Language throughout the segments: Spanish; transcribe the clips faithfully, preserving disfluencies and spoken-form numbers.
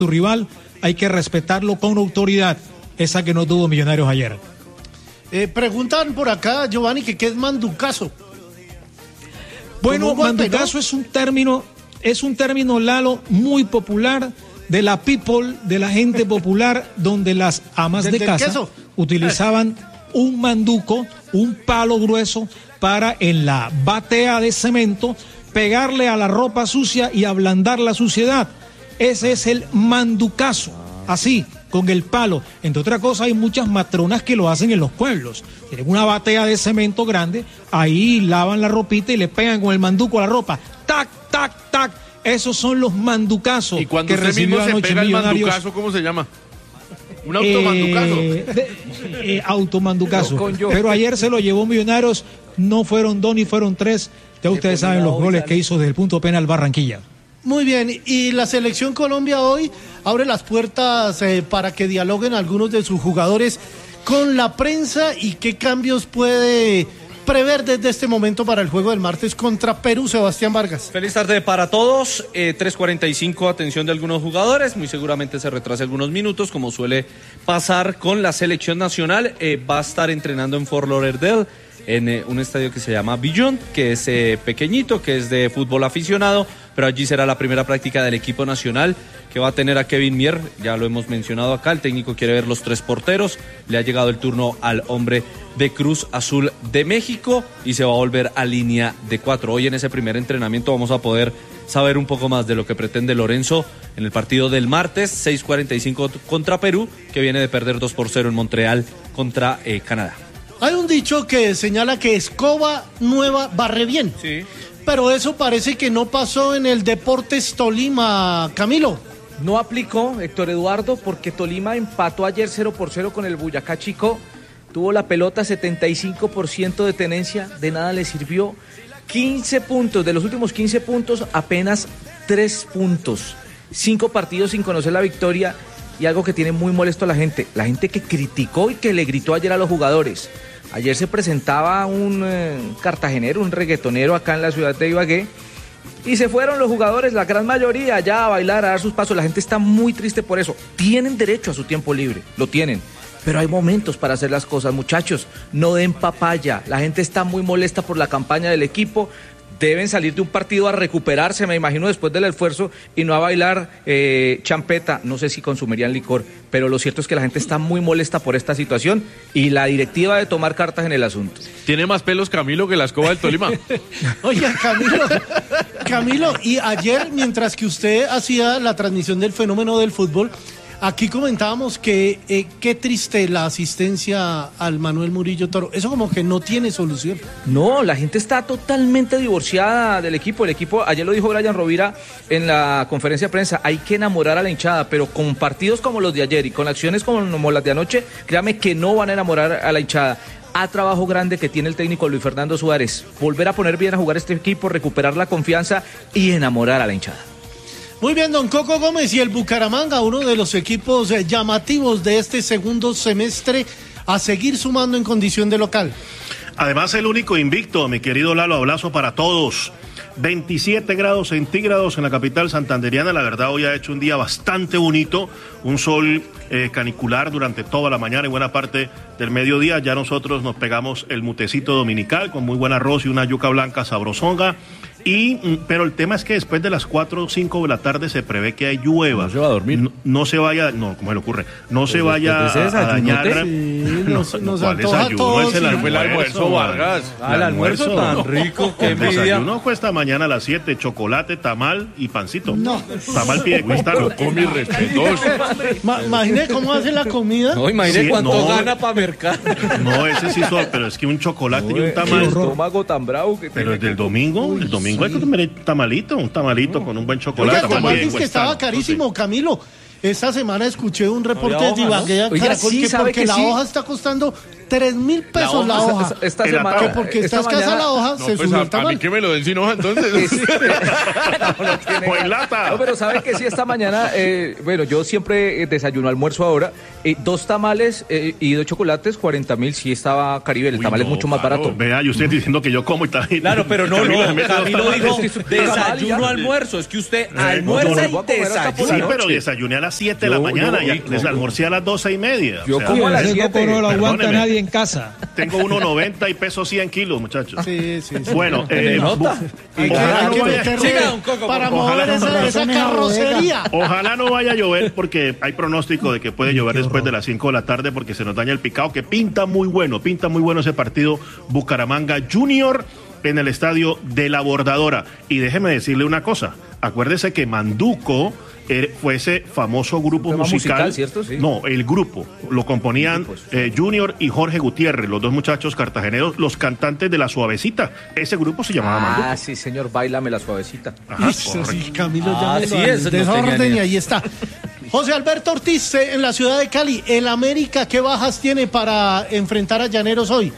tu rival, hay que respetarlo con autoridad, esa que no tuvo Millonarios ayer. Eh, preguntan por acá, Giovanni, que qué es manducazo. Bueno, manducazo, ¿no? es un término, es un término, Lalo, muy popular de la people, de la gente popular, donde las amas de casa queso. utilizaban un manduco, un palo grueso, para en la batea de cemento pegarle a la ropa sucia y ablandar la suciedad. Ese es el manducazo, así, con el palo. Entre otras cosas, hay muchas matronas que lo hacen en los pueblos. Tienen una batea de cemento grande, ahí lavan la ropita y le pegan con el manduco a la ropa. Tac, tac, tac. Esos son los manducazos. Y cuando que usted mismo se pega el Millonarios. manducazo, ¿cómo se llama? Un automanducazo. Eh, de, eh, automanducazo. No, Pero ayer se lo llevó Millonarios, no fueron dos ni fueron tres. Ya ustedes saben los goles que hizo desde el punto penal Barranquilla. Muy bien, y la Selección Colombia hoy abre las puertas eh, para que dialoguen algunos de sus jugadores con la prensa y qué cambios puede prever desde este momento para el juego del martes contra Perú. Sebastián Vargas. Feliz tarde para todos. eh, tres cuarenta y cinco, atención de algunos jugadores, muy seguramente se retrase algunos minutos como suele pasar con la selección nacional. eh, va a estar entrenando en Fort Lauderdale, en eh, un estadio que se llama Beyond, que es eh, pequeñito, que es de fútbol aficionado, pero allí será la primera práctica del equipo nacional, que va a tener a Kevin Mier, ya lo hemos mencionado acá, el técnico quiere ver los tres porteros, le ha llegado el turno al hombre de Cruz Azul de México y se va a volver a línea de cuatro. Hoy en ese primer entrenamiento vamos a poder saber un poco más de lo que pretende Lorenzo en el partido del martes, seis cuarenta y cinco contra Perú, que viene de perder dos por cero en Montreal contra eh, Canadá. Hay un dicho que señala que escoba nueva barre bien. Sí. Pero eso parece que no pasó en el Deportes Tolima, Camilo. No aplicó Héctor Eduardo porque Tolima empató ayer cero por cero con el Boyacá Chico. Tuvo la pelota, setenta y cinco por ciento de tenencia, de nada le sirvió. quince puntos, de los últimos quince puntos, apenas tres puntos. Cinco partidos sin conocer la victoria y algo que tiene muy molesto a la gente. La gente que criticó y que le gritó ayer a los jugadores. Ayer se presentaba un eh, cartagenero, un reggaetonero acá en la ciudad de Ibagué y se fueron los jugadores, la gran mayoría, allá a bailar, a dar sus pasos. La gente está muy triste por eso. Tienen derecho a su tiempo libre, lo tienen. Pero hay momentos para hacer las cosas, muchachos. No den papaya. La gente está muy molesta por la campaña del equipo. Deben salir de un partido a recuperarse, me imagino, después del esfuerzo y no a bailar eh, champeta. No sé si consumirían licor, pero lo cierto es que la gente está muy molesta por esta situación y la directiva de tomar cartas en el asunto. Tiene más pelos Camilo que la escoba del Tolima. Oiga, Camilo, Camilo, y ayer, mientras que usted hacía la transmisión del fenómeno del fútbol, aquí comentábamos que eh, qué triste la asistencia al Manuel Murillo Toro. Eso como que no tiene solución. No, la gente está totalmente divorciada del equipo. El equipo, ayer lo dijo Brian Rovira en la conferencia de prensa, hay que enamorar a la hinchada, pero con partidos como los de ayer y con acciones como las de anoche, créame que no van a enamorar a la hinchada. A trabajo grande que tiene el técnico Luis Fernando Suárez. Volver a poner bien a jugar este equipo, recuperar la confianza y enamorar a la hinchada. Muy bien, don Coco Gómez, y el Bucaramanga, uno de los equipos eh, llamativos de este segundo semestre, a seguir sumando en condición de local. Además, el único invicto, mi querido Lalo, abrazo para todos. veintisiete grados centígrados en la capital santanderiana. La verdad, hoy ha hecho un día bastante bonito, un sol eh, canicular durante toda la mañana y buena parte del mediodía. Ya nosotros nos pegamos el mutecito dominical con muy buen arroz y una yuca blanca sabrosonga. Y, pero el tema es que después de las cuatro o cinco de la tarde se prevé que hay llueva. No se va a dormir. No, no se vaya, no, ¿cómo se le ocurre? No pues se vaya a, a dañar. Sí, nos, no, nos no, antoja todo. Es el almuerzo, el almuerzo, Vargas. Ah, el almuerzo, almuerzo tan rico, qué el envidia. desayuno cuesta mañana a las siete, chocolate, tamal y pancito. No. Tamal pide cuesta. Con mis respetos. Ma, imagine cómo hace la comida. No, imagine sí, cuánto no, gana para mercar. No, ese sí son, pero es que un chocolate No, y un tamal. el estómago tan bravo que Pero desde el domingo, Uy, el domingo sí. hay que comer tamalito, un tamalito no. con un buen chocolate. Oiga, tamal dice que estaba carísimo, sí. Camilo. Esta semana escuché un reporte no, de Ibagué, ¿no? Oiga, Caracol, sí, que porque que la sí. hoja está costando tres mil pesos la hoja. Esta, esta semana. Que porque está escasa la hoja, No, se pues subió a, el a tamal. mí que me lo den sin hoja entonces. no, no tiene O en ganas. lata. No, pero saben que sí, esta mañana, eh, bueno, yo siempre eh, desayuno, almuerzo ahora, eh, dos tamales eh, y dos chocolates, cuarenta mil, sí estaba Caribe, el Uy, tamal no, es mucho más claro. barato. Vea, y usted diciendo que yo como y tal. Claro, pero no, Camilo se no, mete dos Camilo tamales. dijo Es que desayuno, almuerzo, es que usted almuerza no, no, y voy a comer hasta por Sí, desayuna. pero desayuné a las siete de la Yo- mañana yo- y yo- les almorcé a las doce y media. Yo O sea, como a las Ese siete. coco no lo aguanta Perdóneme. nadie en casa. tengo uno noventa y peso cien kilos, muchachos. Sí, sí, sí. Bueno, eh, nota? Hay que- ojalá hay no que vaya- meterle Siga, don Coco, para por mover favor. esa, Ojalá esa no carrocería. Ojalá no vaya a llover porque hay pronóstico de que puede llover después de las cinco de la tarde porque se nos daña el picado, que pinta muy bueno, pinta muy bueno ese partido Bucaramanga Junior en el estadio de la Bordadora. Y déjeme decirle una cosa, acuérdese que Manduco eh, fue ese famoso grupo Tema musical, musical, ¿cierto? Sí. No, el grupo, lo componían eh, Junior y Jorge Gutiérrez, los dos muchachos cartageneros, los cantantes de La Suavecita. Ese grupo se llamaba Manduco. Ah, sí, señor, bailame la suavecita. Ajá, Eso correcto. sí, Camilo Ah, ya sí, me eso no tenía desorden ni y idea. ahí está. José Alberto Ortiz, eh, en la ciudad de Cali, el América, ¿qué bajas tiene para enfrentar a Llaneros hoy?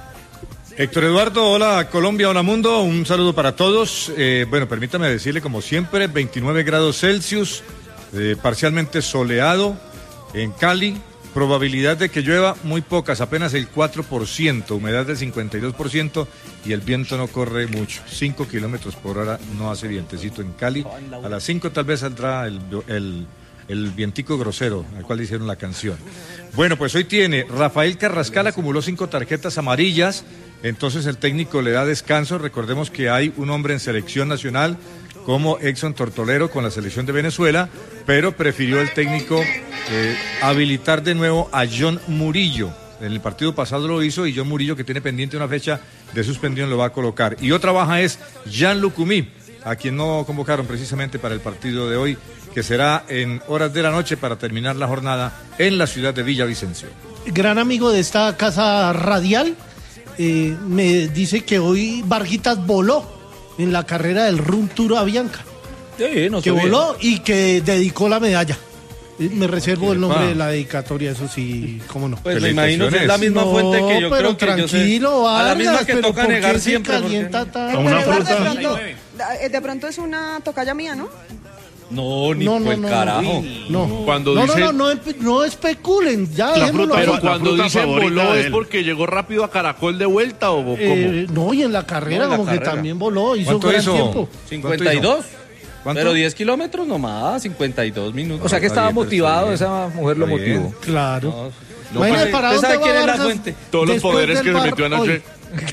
Héctor Eduardo, hola Colombia, hola mundo, un saludo para todos. Eh, bueno, permítame decirle como siempre, veintinueve grados Celsius, eh, parcialmente soleado en Cali, probabilidad de que llueva muy pocas, apenas el cuatro por ciento, humedad del cincuenta y dos por ciento y el viento no corre mucho, cinco kilómetros por hora no hace vientecito en Cali. A las cinco tal vez saldrá el, el, el vientico grosero al cual hicieron la canción. Bueno, pues hoy tiene Rafael Carrascal, acumuló cinco tarjetas amarillas. Entonces el técnico le da descanso. Recordemos que hay un hombre en selección nacional como Exxon Tortolero con la selección de Venezuela, pero prefirió el técnico eh, habilitar de nuevo a John Murillo. En el partido pasado lo hizo y John Murillo, que tiene pendiente una fecha de suspensión, lo va a colocar. Y otra baja es Jean Lucumí, a quien no convocaron precisamente para el partido de hoy, que será en horas de la noche para terminar la jornada en la ciudad de Villavicencio. Gran amigo de esta casa radial, eh, me dice que hoy Varguitas voló en la carrera del Run Tour Avianca. Sí, no Que sabía. voló y que dedicó la medalla. Eh, Me reservo el nombre Epa. de la dedicatoria, eso sí, cómo no. Pues me imagino que es la misma No, fuente que yo pero creo que yo sé. tranquilo, A la misma Vargas, que pero toca ¿por qué negar se siempre. porque- calienta tan- A una Pero igual de fruta. pronto, eh, de pronto es una tocaya mía, ¿no? No, ni No, por no, el no, carajo. No, Cuando no, dice- no, no, no, espe- no especulen, ya La dejémoslo fruta, ahí. Pero la cuando fruta dicen favorita voló de es él. porque llegó rápido a Caracol de vuelta o cómo. Eh, no, y en la carrera No, en la como que carrera. también voló, hizo ¿Cuánto gran hizo? tiempo. cincuenta y dos. ¿Cuánto? Pero diez kilómetros nomás, cincuenta y dos minutos. O sea que está estaba bien, pero motivado, está esa mujer lo Está bien. motivó. Claro. No, Imagínate pues, para ¿usted dónde sabe va quién es la Vargas fuente? Todos los después poderes del que se bar metió anoche. hoy.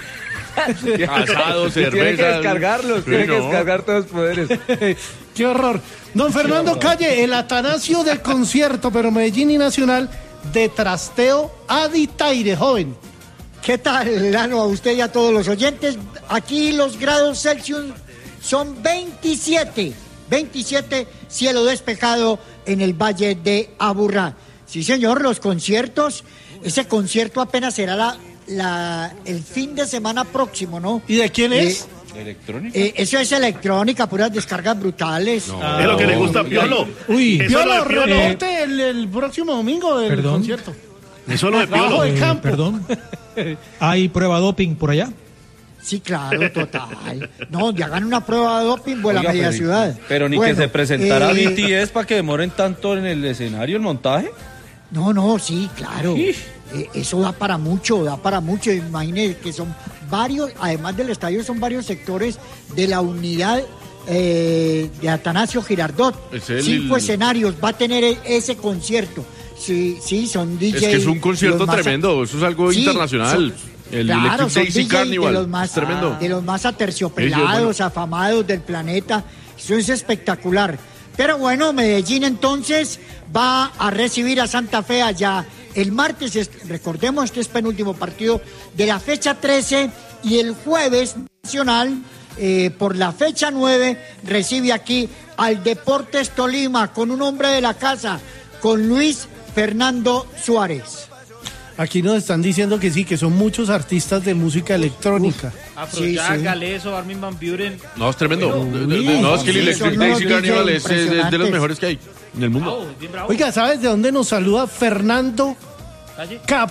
Asado, cerveza. Tiene que descargarlos, Sí, tiene que no. descargar todos los poderes. Qué horror. Don Fernando Calle, el Atanasio del concierto, pero Medellín y Nacional, de trasteo Aditaire, joven. ¿Qué tal, Lano, a usted y a todos los oyentes? Aquí los grados Celsius son veintisiete. veintisiete, cielo despejado en el Valle de Aburrá. Sí, señor, los conciertos. Ese concierto apenas será la, la, el fin de semana próximo, ¿no? ¿Y de quién es? Eh, ¿Electrónica? eh, eso es electrónica, puras descargas brutales. Es lo que le gusta a Piolo. Uy, Eso es Piolo, lo de Piolo. reporte el, el próximo domingo del Perdón. concierto. Eso es lo de Trabajo Piolo. de Eh, campo. perdón. ¿Hay prueba doping por allá? Sí, claro, total. No, ya hagan una prueba de doping, vuela Oiga, media pero- ciudad. Pero ni Bueno, que se presentara eh, B T S para que demoren tanto en el escenario, el montaje. No, no, sí, claro. Ish. Eh, eso da para mucho, da para mucho. Imagínense que son varios, además del estadio, son varios sectores de la unidad eh, de Atanasio Girardot. Es el- Cinco escenarios va a tener e- ese concierto. Sí, sí, son D J. Es que es un concierto los más- tremendo, eso es algo Sí, internacional. son- el claro, Electric son Daisy D J Carnival, de los más, es tremendo. de los más Ellos, aterciopelados, bueno. afamados del planeta. Eso es espectacular. Pero bueno, Medellín entonces va a recibir a Santa Fe allá el martes. es- Recordemos, este es penúltimo partido de la fecha trece y el jueves Nacional, eh, por la fecha nueve, recibe aquí al Deportes Tolima con un hombre de la casa, con Luis Fernando Suárez. Aquí nos están diciendo que sí, que son muchos artistas de música electrónica. Afrojack, Sí, sí. Galeso, Armin Van Buren. No, es tremendo. Pero, De- de- uy, no, es que el sí, Electric son Daisy unos D J Carnival es, es de- de los impresionantes. mejores que hay en el mundo. Bravo, bien bravo. Oiga, ¿sabes de dónde nos saluda Fernando Calle. Cap?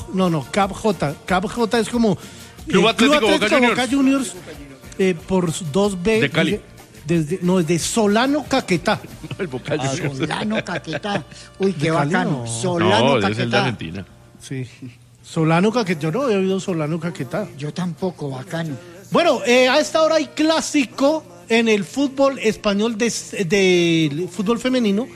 no, no, C A P J. C A P J es como Club eh, Atlético Club Boca Atlético Boca Juniors, eh, por dos B. De Cali. Desde, no, desde Solano Caquetá. El Boca Ah, Juniors. Solano Caquetá. Uy, qué De Cali, bacano. no. Solano No, es el de Caquetá. Argentina. Sí. Solano Caquetá. Yo no he oído Solano Caquetá. Yo tampoco, bacano. Bueno, eh, a esta hora hay clásico en el fútbol español de, de fútbol femenino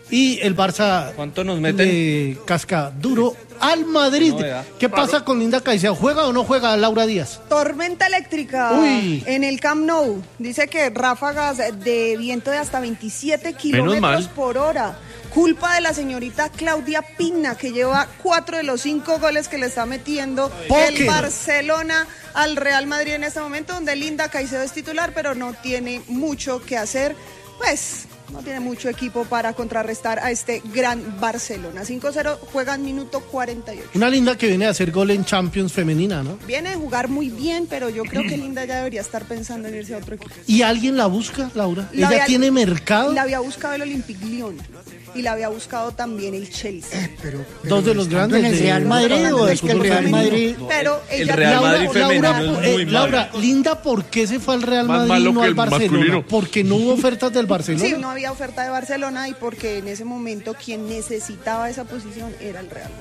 y el Barça. ¿Cuánto nos meten? Le casca duro al Madrid. No, vea. ¿Qué pasa con Linda Caicedo? ¿Juega o no juega Laura Díaz? Tormenta eléctrica Uy. en el Camp Nou. Dice que ráfagas de viento de hasta veintisiete kilómetros mal. por hora. Culpa de la señorita Claudia Pina, que lleva cuatro de los cinco goles que le está metiendo Póker. el Barcelona al Real Madrid en este momento, donde Linda Caicedo es titular, pero no tiene mucho que hacer. Pues no tiene mucho equipo para contrarrestar a este gran Barcelona. cinco cero, juegan minuto cuarenta y ocho. Una Linda que viene a hacer gol en Champions femenina, ¿no? Viene a jugar muy bien, pero yo creo que Linda ya debería estar pensando en irse a otro equipo. ¿Y alguien la busca, Laura? La ¿Ella había- tiene mercado? La había buscado el Olympique Lyon y la había buscado también el Chelsea. Eh, pero, Dos de los ¿estando grandes en el de- Real Madrid o es que el Real Madrid? Pero el ella Real Laura, Madrid femenino Laura, es eh, muy Laura, Linda, ¿por qué se fue al Real Más Madrid malo y no que al el Barcelona? masculino. Porque no hubo ofertas del Barcelona. sí, no había oferta de Barcelona y porque en ese momento quien necesitaba esa posición era el Real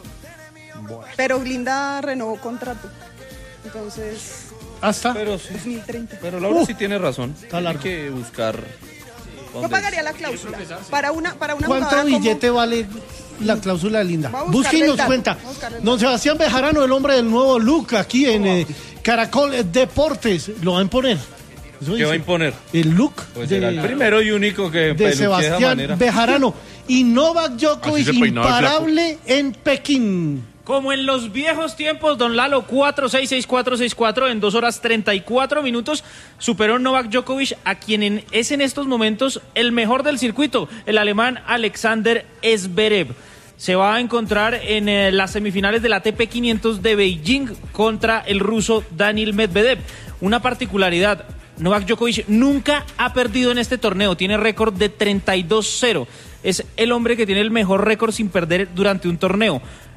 Madrid. Pero Linda renovó contrato. Entonces, Hasta. Pero sí. dos mil treinta. Pero Laura Uh, sí tiene razón. está Hay largo. que buscar. Yo dónde- pagaría la cláusula. Para una, para una ¿Cuánto jugadora como- billete vale la cláusula de Linda? Voy a buscarle Busque y el nos dato, cuenta. voy a buscarle el Don Sebastián Bejarano, el hombre del nuevo look aquí en eh, Caracol Deportes, lo va a imponer. Eso ¿Qué dice. va a imponer? El look Pues de, será el primero y único que de peluquee de esa Sebastián manera. Bejarano. Y Novak Djokovic, Así se peinaba el flaco. imparable en Pekín. Como en los viejos tiempos, don Lalo, cuatro seis seis cuatro seis cuatro en dos horas treinta y cuatro minutos, superó Novak Djokovic a quien en- es en estos momentos el mejor del circuito, el alemán Alexander Zverev. Se va a encontrar en eh, las semifinales del A T P quinientos de Beijing contra el ruso Daniil Medvedev. Una particularidad, Novak Djokovic nunca ha perdido en este torneo, tiene récord de treinta y dos cero. Es el hombre que tiene el mejor récord sin perder durante un torneo.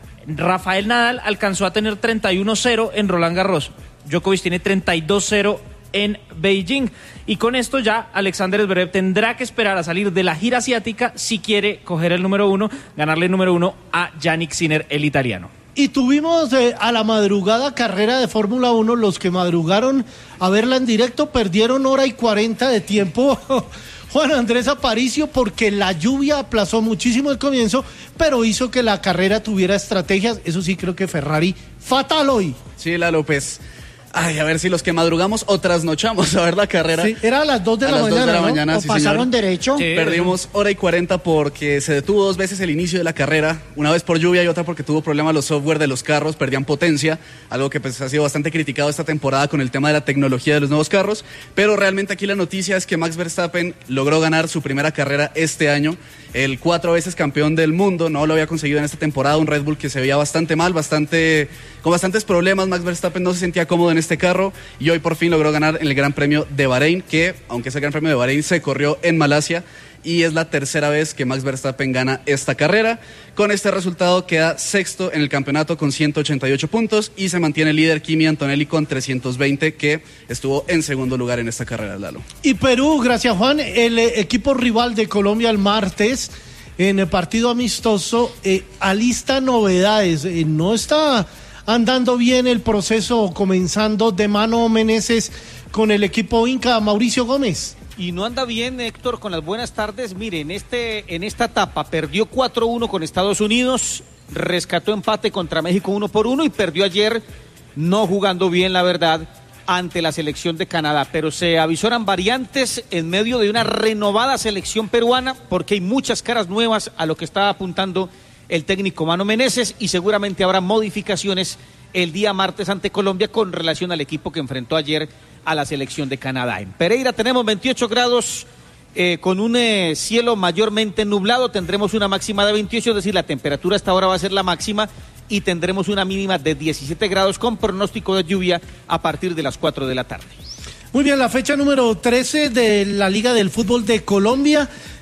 Rafael Nadal alcanzó a tener treinta y uno cero en Roland Garros. Djokovic tiene treinta y dos cero en Beijing. Y con esto ya Alexander Zverev tendrá que esperar a salir de la gira asiática si quiere coger el número uno, ganarle el número uno a Yannick Sinner, el italiano. Y tuvimos eh, a la madrugada carrera de Fórmula uno, los que madrugaron a verla en directo perdieron hora y cuarenta de tiempo. Juan Andrés Aparicio, porque la lluvia aplazó muchísimo el comienzo, pero hizo que la carrera tuviera estrategias. Eso sí, creo que Ferrari fatal hoy. Sí, la López. Ay, a ver si los que madrugamos o trasnochamos a ver la carrera. Sí, era a las dos de A la las dos mañana, de la ¿no? mañana, ¿O sí, pasaron señor. derecho? Sí. Perdimos hora y cuarenta porque se detuvo dos veces el inicio de la carrera, una vez por lluvia y otra porque tuvo problemas los software de los carros, perdían potencia, algo que pues ha sido bastante criticado esta temporada con el tema de la tecnología de los nuevos carros, pero realmente aquí la noticia es que Max Verstappen logró ganar su primera carrera este año, el cuatro veces campeón del mundo, no lo había conseguido en esta temporada, un Red Bull que se veía bastante mal, bastante con bastantes problemas, Max Verstappen no se sentía cómodo en este carro y hoy por fin logró ganar en el Gran Premio de Bahrein, que aunque ese Gran Premio de Bahrein se corrió en Malasia, y es la tercera vez que Max Verstappen gana esta carrera. Con este resultado queda sexto en el campeonato con ciento ochenta y ocho puntos y se mantiene líder Kimi Antonelli con trescientos veinte, que estuvo en segundo lugar en esta carrera, Lalo. Y Perú, gracias Juan, el eh, equipo rival de Colombia el martes en el partido amistoso eh, alista novedades. Eh, no está andando bien el proceso comenzando de mano Meneses con el equipo Inca. Mauricio Gómez. Y no anda bien, Héctor, con las buenas tardes. Mire, en, este, en esta etapa perdió cuatro uno con Estados Unidos, rescató empate contra México uno por uno y perdió ayer, no jugando bien, la verdad, ante la selección de Canadá. Pero se avisoran variantes en medio de una renovada selección peruana, porque hay muchas caras nuevas a lo que está apuntando el técnico Mano Meneses, y seguramente habrá modificaciones el día martes ante Colombia con relación al equipo que enfrentó ayer a la selección de Canadá. En Pereira tenemos veintiocho grados eh, con un eh, cielo mayormente nublado, tendremos una máxima de veintiocho, es decir, la temperatura hasta ahora va a ser la máxima y tendremos una mínima de diecisiete grados con pronóstico de lluvia a partir de las cuatro de la tarde. Muy bien, la fecha número trece de la Liga del Fútbol de Colombia.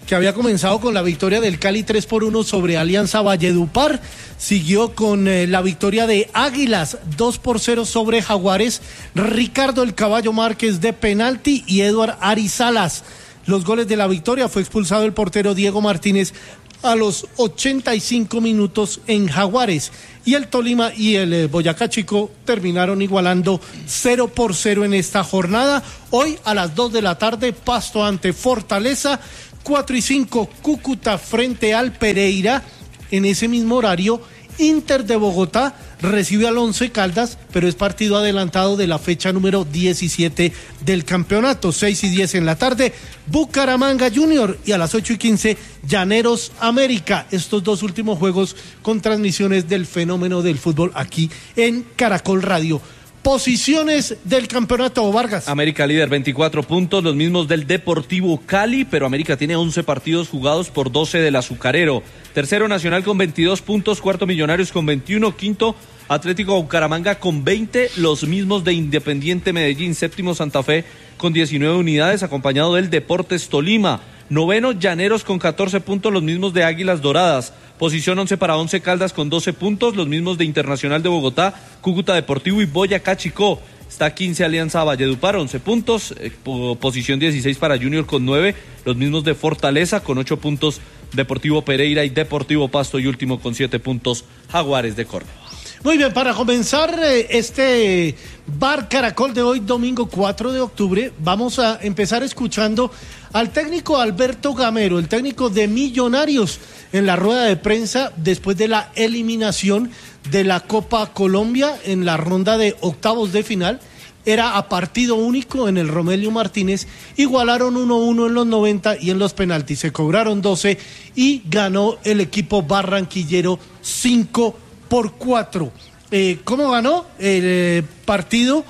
que había comenzado con la victoria del Cali tres por uno sobre Alianza Valledupar, siguió con eh, la victoria de Águilas dos por cero sobre Jaguares, Ricardo el Caballo Márquez de penalti y Eduard Arizalas. Los goles de la victoria, fue expulsado el portero Diego Martínez a los ochenta y cinco minutos en Jaguares, y el Tolima y el eh, Boyacá Chico terminaron igualando cero por cero en esta jornada. Hoy a las dos de la tarde, Pasto ante Fortaleza, cuatro y cinco Cúcuta frente al Pereira. En ese mismo horario, Inter de Bogotá recibe al Once Caldas, pero es partido adelantado de la fecha número diecisiete del campeonato. Seis y diez en la tarde, Bucaramanga Junior, y a las ocho y quince, Llaneros América. Estos dos últimos juegos con transmisiones del fenómeno del fútbol aquí en Caracol Radio. Posiciones del campeonato, Vargas. América líder, veinticuatro puntos, los mismos del Deportivo Cali, pero América tiene once partidos jugados por doce del Azucarero. Tercero Nacional con veintidós puntos, cuarto Millonarios con veintiuno, quinto Atlético Bucaramanga con veinte, los mismos de Independiente Medellín, séptimo Santa Fe con diecinueve unidades, acompañado del Deportes Tolima. Noveno Llaneros con catorce puntos, los mismos de Águilas Doradas. Posición once para Once Caldas con doce puntos, los mismos de Internacional de Bogotá, Cúcuta Deportivo y Boyacá Chicó. Está quince Alianza Valledupar, once puntos. Eh, posición dieciséis para Junior con nueve, los mismos de Fortaleza con ocho puntos, Deportivo Pereira y Deportivo Pasto, y último con siete puntos, Jaguares de Córdoba. Muy bien, para comenzar eh, este Bar Caracol de hoy, domingo cuatro de octubre, vamos a empezar escuchando al técnico Alberto Gamero, el técnico de Millonarios, en la rueda de prensa después de la eliminación de la Copa Colombia en la ronda de octavos de final. Era a partido único en el Romelio Martínez, igualaron uno a uno en los noventa y en los penaltis se cobraron doce y ganó el equipo barranquillero cinco por cuatro. Eh, ¿Cómo ganó el eh, partido?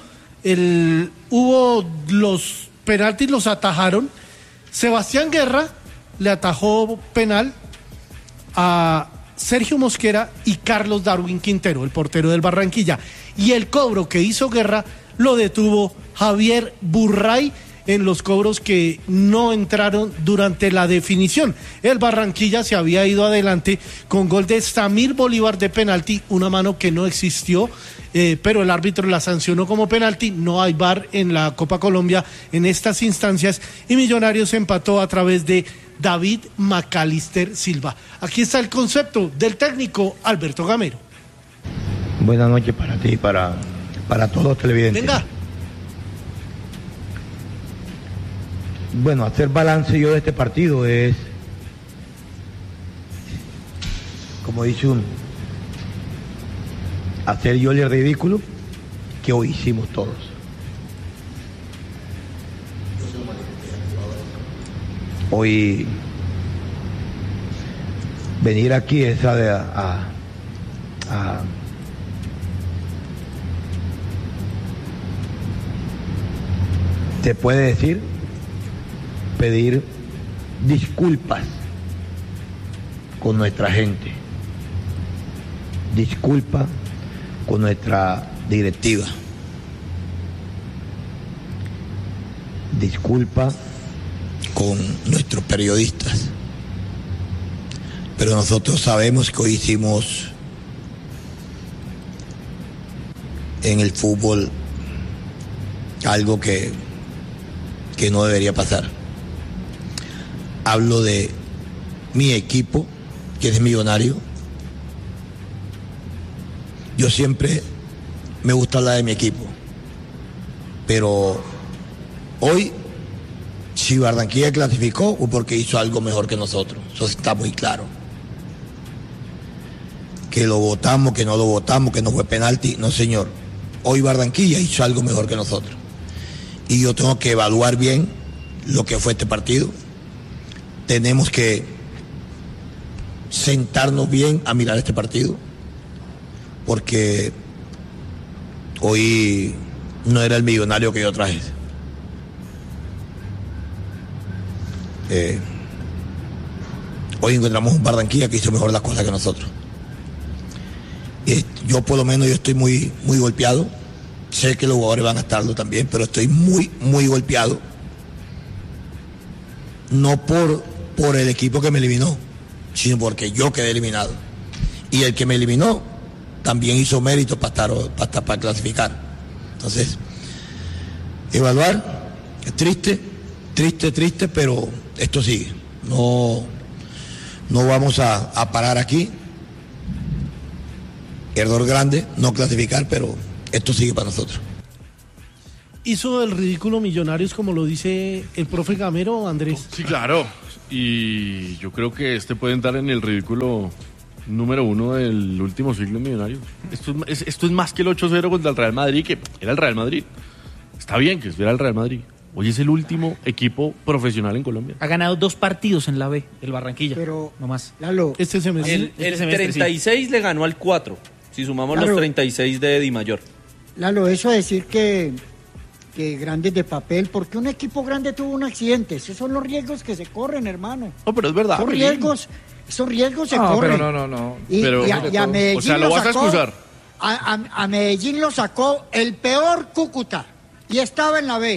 El, hubo los penaltis, los atajaron. Sebastián Guerra le atajó penal a Sergio Mosquera y Carlos Darwin Quintero, el portero del Barranquilla. Y el cobro que hizo Guerra lo detuvo Javier Burray en los cobros que no entraron durante la definición. El Barranquilla se había ido adelante con gol de Samir Bolívar de penalti, una mano que no existió, eh, pero el árbitro la sancionó como penalti. No hay V A R en la Copa Colombia en estas instancias, y Millonarios empató a través de David Macalister Silva. Aquí está el concepto del técnico Alberto Gamero. Buenas noches para ti, para, para todos los televidentes. Venga. Bueno, hacer balance yo de este partido es, como dice uno, hacer yo el ridículo que hoy hicimos todos. Hoy venir aquí es a, a, a se puede decir pedir disculpas con nuestra gente, disculpas con nuestra directiva, disculpas con nuestros periodistas, pero nosotros sabemos que hoy hicimos en el fútbol algo que, que no debería pasar. Hablo de mi equipo, que es Millonario. Yo siempre me gusta hablar de mi equipo, pero hoy, si Barranquilla clasificó, fue porque hizo algo mejor que nosotros. Eso está muy claro. Que lo votamos, que no lo votamos, que no fue penalti. No, señor. Hoy Barranquilla hizo algo mejor que nosotros. Y yo tengo que evaluar bien lo que fue este partido. Tenemos que sentarnos bien a mirar este partido, porque hoy no era el Millonario que yo traje. Eh, hoy encontramos un Barranquilla que hizo mejor las cosas que nosotros. Y yo por lo menos yo estoy muy, muy golpeado. Sé que los jugadores van a estarlo también, pero estoy muy, muy golpeado. No por por el equipo que me eliminó, sino porque yo quedé eliminado. Y el que me eliminó también hizo méritos para estar, para, estar, para clasificar. Entonces, evaluar, es triste, triste, triste, pero esto sigue. No, no vamos a, a parar aquí. Error grande, no clasificar, pero esto sigue para nosotros. ¿Hizo el ridículo Millonarios como lo dice el profe Gamero, Andrés? Sí, claro. Y yo creo que este puede entrar en el ridículo número uno del último siglo millonario. Esto es, esto es más que el ocho cero contra el Real Madrid, que era el Real Madrid. Está bien que estuviera el Real Madrid. Hoy es el último equipo profesional en Colombia. Ha ganado dos partidos en la B, el Barranquilla. Pero, no más. Lalo, este semestre. El, el este semestre, treinta y seis sí. Le ganó al cuatro, si sumamos claro, los treinta y seis de Di Mayor. Lalo, eso de decir que, que grandes de papel, porque un equipo grande tuvo un accidente. Esos son los riesgos que se corren, hermano. No, pero es verdad. Son riesgos, esos riesgos se no, corren. Pero no, no, no. Y, pero, y, a, y a Medellín o sea, lo, lo vas sacó, a excusar. A, a, a Medellín lo sacó el peor Cúcuta y estaba en la B.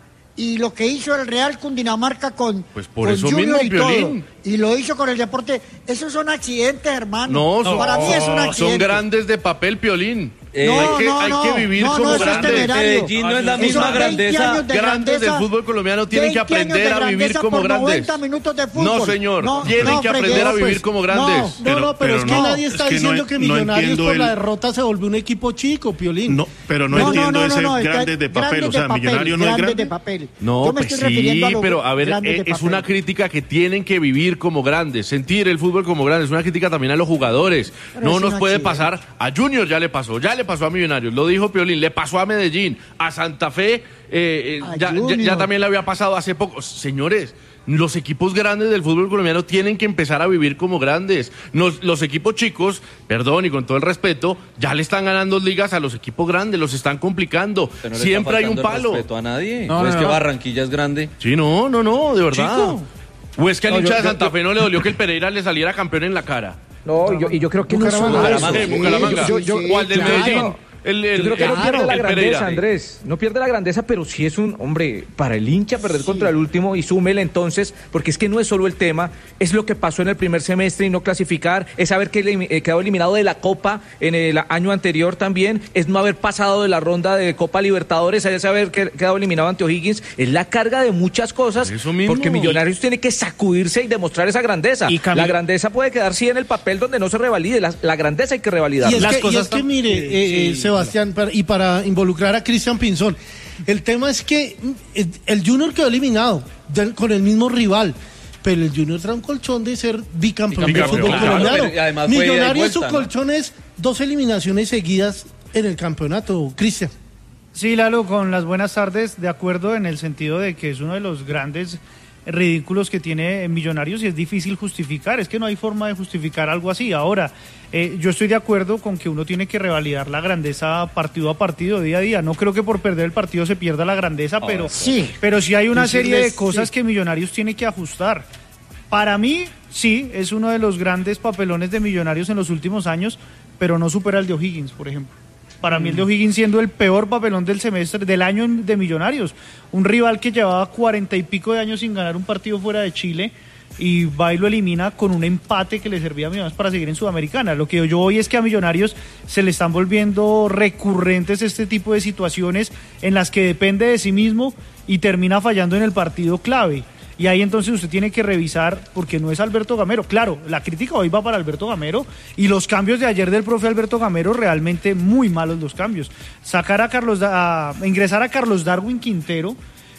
Y lo que hizo el Real Cundinamarca con, pues por con eso Junior mismo, y Piolín. todo, y lo hizo con el deporte. Esos son accidentes, hermano. No, son, para mí es un accidente. Son grandes de papel, Piolín. Eh, no, hay que, no, hay no, que vivir no, como no, grandes. Medellín no es la misma grandeza. De grandes grandeza, del fútbol colombiano tienen que aprender a vivir como grandes. noventa minutos de fútbol. No, señor. No, tienen no, que aprender freguero, a vivir pues, como grandes. No, pero, no, pero, pero es que no, nadie está es que diciendo no, que Millonarios no por el... la derrota se volvió un equipo chico, Piolín. No, pero no, no entiendo no, no, ese no, grandes de papel. O sea, Millonarios no es grande. De papel. No, pues sí, pero a ver, es una crítica que tienen que vivir como grandes, sentir el fútbol como grandes. Es una crítica también a los jugadores. No nos puede pasar. A Junior ya le pasó, ya le pasó a Millonarios. Lo dijo Piolín, le pasó a Medellín, a Santa Fe, eh, ya, ya, ya también le había pasado hace poco. Señores, los equipos grandes del fútbol colombiano tienen que empezar a vivir como grandes. Nos, los equipos chicos, perdón y con todo el respeto, ya le están ganando ligas a los equipos grandes, los están complicando. No siempre hay un palo. No respeto a nadie. No, ¿O no, es no. que Barranquilla es grande? Sí, no, no, no, de verdad. Chico. ¿O es que al No, hincha yo- de Santa yo- Fe no le dolió que el Pereira le saliera campeón en la cara? No, y yo, y yo creo que no es solo Bucaramanga. eso. Sí, Bucaramanga. Yo- yo- ¿Cuál del claro. Medellín? El, el, Yo creo que no el- pierde la el grandeza, Pereira. Andrés. No pierde la grandeza, pero sí es un, hombre, para el hincha perder contra el último y súmele entonces, porque es que no es solo el tema, es lo que pasó en el primer semestre y no clasificar, es haber que elim- eh, quedado eliminado de la Copa en el año anterior también, es no haber pasado de la ronda de Copa Libertadores, es haber que- quedado eliminado ante O'Higgins, es la carga de muchas cosas, Eso mismo. porque Millonarios tiene que sacudirse y demostrar esa grandeza. Y Camilo- La grandeza puede quedar sí en el papel donde no se revalide, la, la grandeza hay que revalidar. Y es, Las que, y cosas es que están- mire, eh, eh, Sebastián, para- y para involucrar a Cristian Pinzón, el tema es que mm, eh, el Junior quedó eliminado del- con el mismo rival, pero el Junior trae un colchón de ser bicampeón del Bicampeón, fútbol claro, colombiano. pero- y además fue ida y Millonarios su vuelta, ¿no? colchón es dos eliminaciones seguidas en el campeonato, Cristian. Sí, Lalo, con las buenas tardes, de acuerdo en el sentido de que es uno de los grandes ridículos que tiene Millonarios y es difícil justificar, es que no hay forma de justificar algo así. Ahora, eh, yo estoy de acuerdo con que uno tiene que revalidar la grandeza partido a partido, día a día. No creo que por perder el partido se pierda la grandeza, pero sí. pero sí hay una serie de Decirles, cosas sí. que Millonarios tiene que ajustar. Para mí, sí, es uno de los grandes papelones de Millonarios en los últimos años, pero no supera el de O'Higgins, por ejemplo. Para mí el de O'Higgins siendo el peor papelón del semestre, del año en- de Millonarios. Un rival que llevaba cuarenta y pico de años sin ganar un partido fuera de Chile y va y lo elimina con un empate que le servía a Millonarios para seguir en Sudamericana. Lo que yo voy es que a Millonarios se le están volviendo recurrentes este tipo de situaciones en las que depende de sí mismo y termina fallando en el partido clave. Y ahí entonces usted tiene que revisar, porque no es Alberto Gamero. Claro, la crítica hoy va para Alberto Gamero y los cambios de ayer del profe Alberto Gamero, realmente muy malos los cambios. Sacar a Carlos, Da- a ingresar a Carlos Darwin Quintero,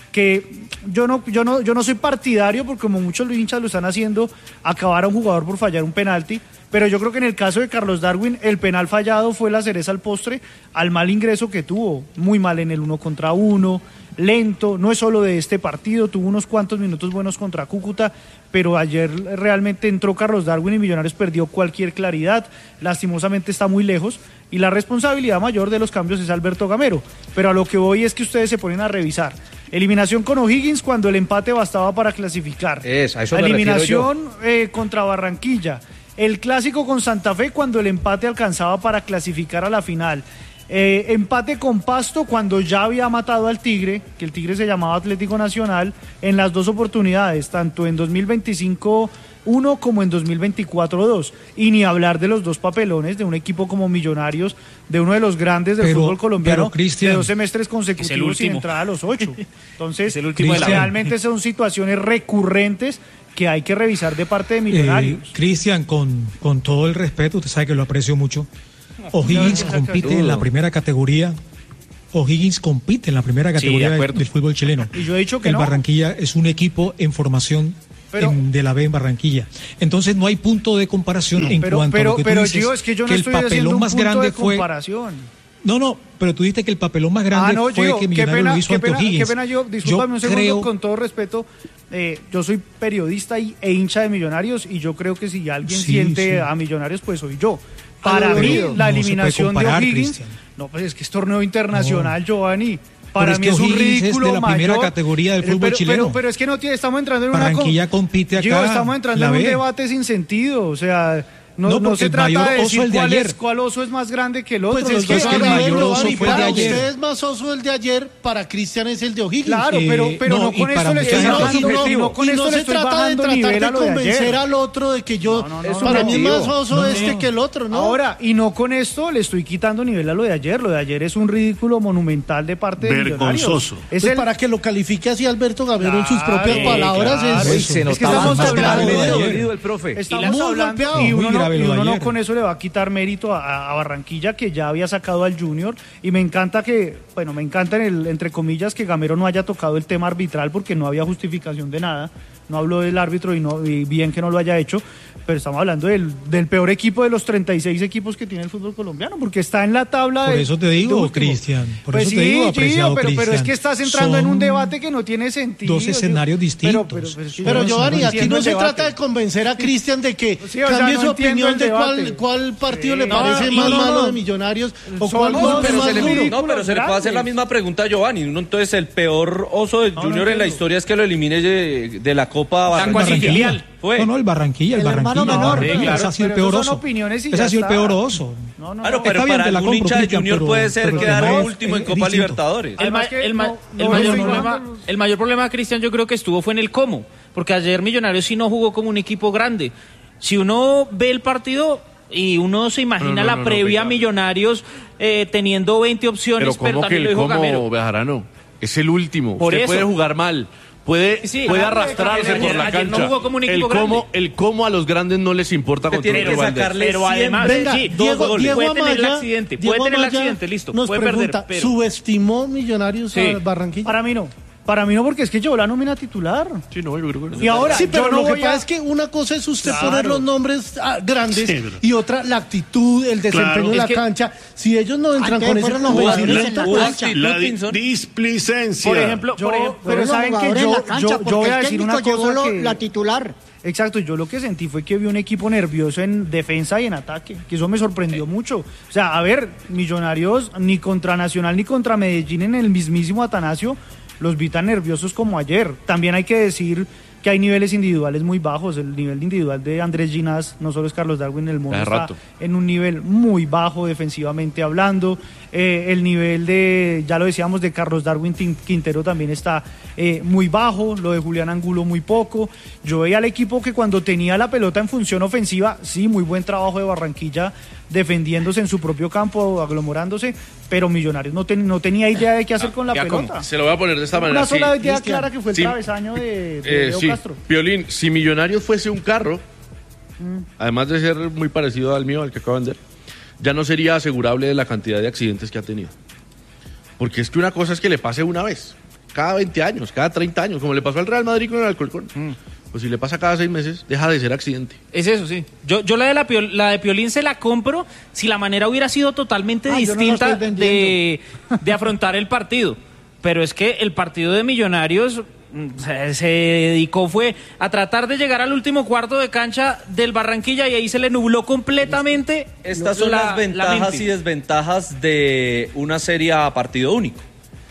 que yo no, yo no, yo no soy partidario, porque como muchos hinchas lo están haciendo, acabar a un jugador por fallar un penalti. Pero yo creo que en el caso de Carlos Darwin, el penal fallado fue la cereza al postre al mal ingreso que tuvo. Muy mal en el uno contra uno, lento, no es solo de este partido, tuvo unos cuantos minutos buenos contra Cúcuta, pero ayer realmente entró Carlos Darwin y Millonarios perdió cualquier claridad, lastimosamente está muy lejos, y la responsabilidad mayor de los cambios es Alberto Gamero. Pero a lo que voy es que ustedes se ponen a revisar. Eliminación con O'Higgins cuando el empate bastaba para clasificar. Es, a eso me refiero Eliminación eh, contra Barranquilla. El clásico con Santa Fe cuando el empate alcanzaba para clasificar a la final. Eh, empate con Pasto cuando ya había matado al Tigre, que el Tigre se llamaba Atlético Nacional, en las dos oportunidades, tanto en dos mil veinticinco uno como en dos mil veinticuatro dos. Y ni hablar de los dos papelones de un equipo como Millonarios, de uno de los grandes del pero, fútbol colombiano, pero, Cristian, de dos semestres consecutivos sin entrar a los ocho. Entonces, realmente son situaciones recurrentes que hay que revisar de parte de Millonarios. Eh, Cristian, con, con todo el respeto, usted sabe que lo aprecio mucho. O'Higgins compite en la primera categoría. O'Higgins compite en la primera categoría sí, de del, del fútbol chileno. Y yo he dicho que el no. Barranquilla es un equipo en formación pero, en, de la B en Barranquilla. Entonces no hay punto de comparación en pero, cuanto pero, a lo que pero tú dices, yo, es que yo no que el estoy papelón más punto grande de fue comparación. No, no, pero tú dijiste que el papelón más grande ah, no, fue Gio, que Millonarios pena, lo hizo ante pena, O'Higgins. Qué pena, yo, discúlpame yo un segundo, creo... con todo respeto, eh, yo soy periodista y, e hincha de Millonarios y yo creo que si alguien sí, siente sí. a Millonarios, pues soy yo. Para mí, la eliminación no de O'Higgins, Cristian. no, pues es que es torneo internacional, no. Giovanni. Para pero mí es, es un ridículo es de la mayor. primera categoría del fútbol pero, chileno. Pero, pero es que no tiene, estamos entrando en una... Barranquilla compite acá. Yo, estamos entrando en un debate sin sentido, o sea... No, no, no se trata de decir de cuál, ayer. Es, cuál oso es más grande que el otro. Pues es que, es que el mayor oso fue para el de ayer. ayer. Usted es más oso el de ayer, para Cristian es el de O'Higgins. Claro, pero, pero no, no con esto le estoy bajando no, no, no, con esto no le se estoy trata de tratar nivel de a lo convencer de al otro de que yo, no, no, no, para no, mí es más oso no, este no. que el otro, ¿no? Ahora, y no con esto le estoy quitando nivel a lo de ayer. Lo de ayer es un ridículo monumental de parte de Vergonzoso. Es el... para que lo califique así Alberto Gamero en sus propias palabras. Es que estamos hablando el profe. Estamos hablando y uno no con eso le va a quitar mérito a, a Barranquilla, que ya había sacado al Junior, y me encanta que, bueno, me encanta en el, entre comillas, que Gamero no haya tocado el tema arbitral porque no había justificación de nada, no habló del árbitro y, no, y bien que no lo haya hecho, pero estamos hablando del, del peor equipo de los treinta y seis equipos que tiene el fútbol colombiano, porque está en la tabla por de... eso te digo, Cristian, por pues eso sí, te digo, apreciado Gio, pero, pero es que estás entrando Son en un debate que no tiene sentido. dos escenarios yo, distintos. Pero, pero, pero, es que pero Giovanni, no aquí no se trata de convencer a Cristian de que sí, cambie no su opinión de debate. cuál, cuál partido sí, le no, parece no, más no, malo no. de Millonarios o Son cuál golpe pero más se le, duro. No, pero se le puede hacer la misma pregunta a Giovanni. Uno, entonces, el peor oso del no, Junior no en la historia es que lo elimine de, de la Copa Barranquilla. Fue. No, no, el Barranquilla, el, el Barranquilla. Menor, no, sí, claro, ese ha sido el peor oso. Ese ha sido el peor oso. No, no, claro, pero para algún hincha de Junior pero, puede ser quedar último en Copa Libertadores. El, ma el, ma el, mayor problema, el mayor problema, Cristian, yo creo que estuvo fue en el cómo. Porque ayer Millonarios sí no jugó como un equipo grande. Si uno ve el partido y uno se imagina no, no, la no, previa no, Millonarios eh, teniendo veinte opciones, pero, pero también lo dijo Gamero. Bejarano, es el último. Por Usted eso. puede jugar mal. Puede, sí, puede arrastrarse por la cancha. No jugó como un el, cómo, el cómo a los grandes no les importa contra tiene que sacarle pero además Venga, sí, Diego, dos Diego puede Amaya, tener el accidente, Diego puede tener el Amaya accidente, listo, nos puede pregunta, perder. Pero... ¿subestimó Millonarios sí. a Barranquilla? Para mí no. Para mí no, porque es que llevó la nómina titular. Sí, no, yo creo que no. Y ahora, sí, pero yo no lo que voy pasa a... es que una cosa es usted claro. poner los nombres ah, grandes sí, y otra la actitud, el desempeño claro. en la que... cancha. Si ellos no entran con ese convencimiento, la, la displicencia. Por ejemplo, yo, por ejemplo pero pero saben que yo, la cancha, yo, yo voy a decir una cosa lo, que... la titular. Exacto, yo lo que sentí fue que vi un equipo nervioso en defensa y en ataque, que eso me sorprendió mucho. O sea, a ver, Millonarios ni contra Nacional ni contra Medellín en el mismísimo Atanasio los vi tan nerviosos como ayer. También hay que decir que hay niveles individuales muy bajos. El nivel individual de Andrés Ginás, no solo es Carlos Darwin, el mundo está rato. en un nivel muy bajo defensivamente hablando. Eh, el nivel de, ya lo decíamos, de Carlos Darwin Quintero también está eh, muy bajo. Lo de Julián Angulo muy poco. Yo veía al equipo que cuando tenía la pelota en función ofensiva, sí, muy buen trabajo de Barranquilla defendiéndose en su propio campo, aglomerándose, pero Millonarios no, ten, no tenía idea de qué hacer con la ya, pelota. ¿cómo? Se lo voy a poner de esta Una manera. Una sola sí. idea Cristian. clara que fue el sí. travesaño de, de eh, Leo sí. Castro. Piolín, si Millonarios fuese un carro, mm. además de ser muy parecido al mío, al que acabo de vender, ya no sería asegurable de la cantidad de accidentes que ha tenido. Porque es que una cosa es que le pase una vez, cada veinte años, cada treinta años, como le pasó al Real Madrid con el Alcorcón. Mm. Pues si le pasa cada seis meses, deja de ser accidente. Es eso, sí. Yo, yo la, de la, Piol, la de Piolín se la compro si la manera hubiera sido totalmente ah, distinta no de, de afrontar el partido. Pero es que el partido de Millonarios se, se dedicó fue a tratar de llegar al último cuarto de cancha del Barranquilla y ahí se le nubló completamente. Estas son la, las ventajas y desventajas de una serie a partido único.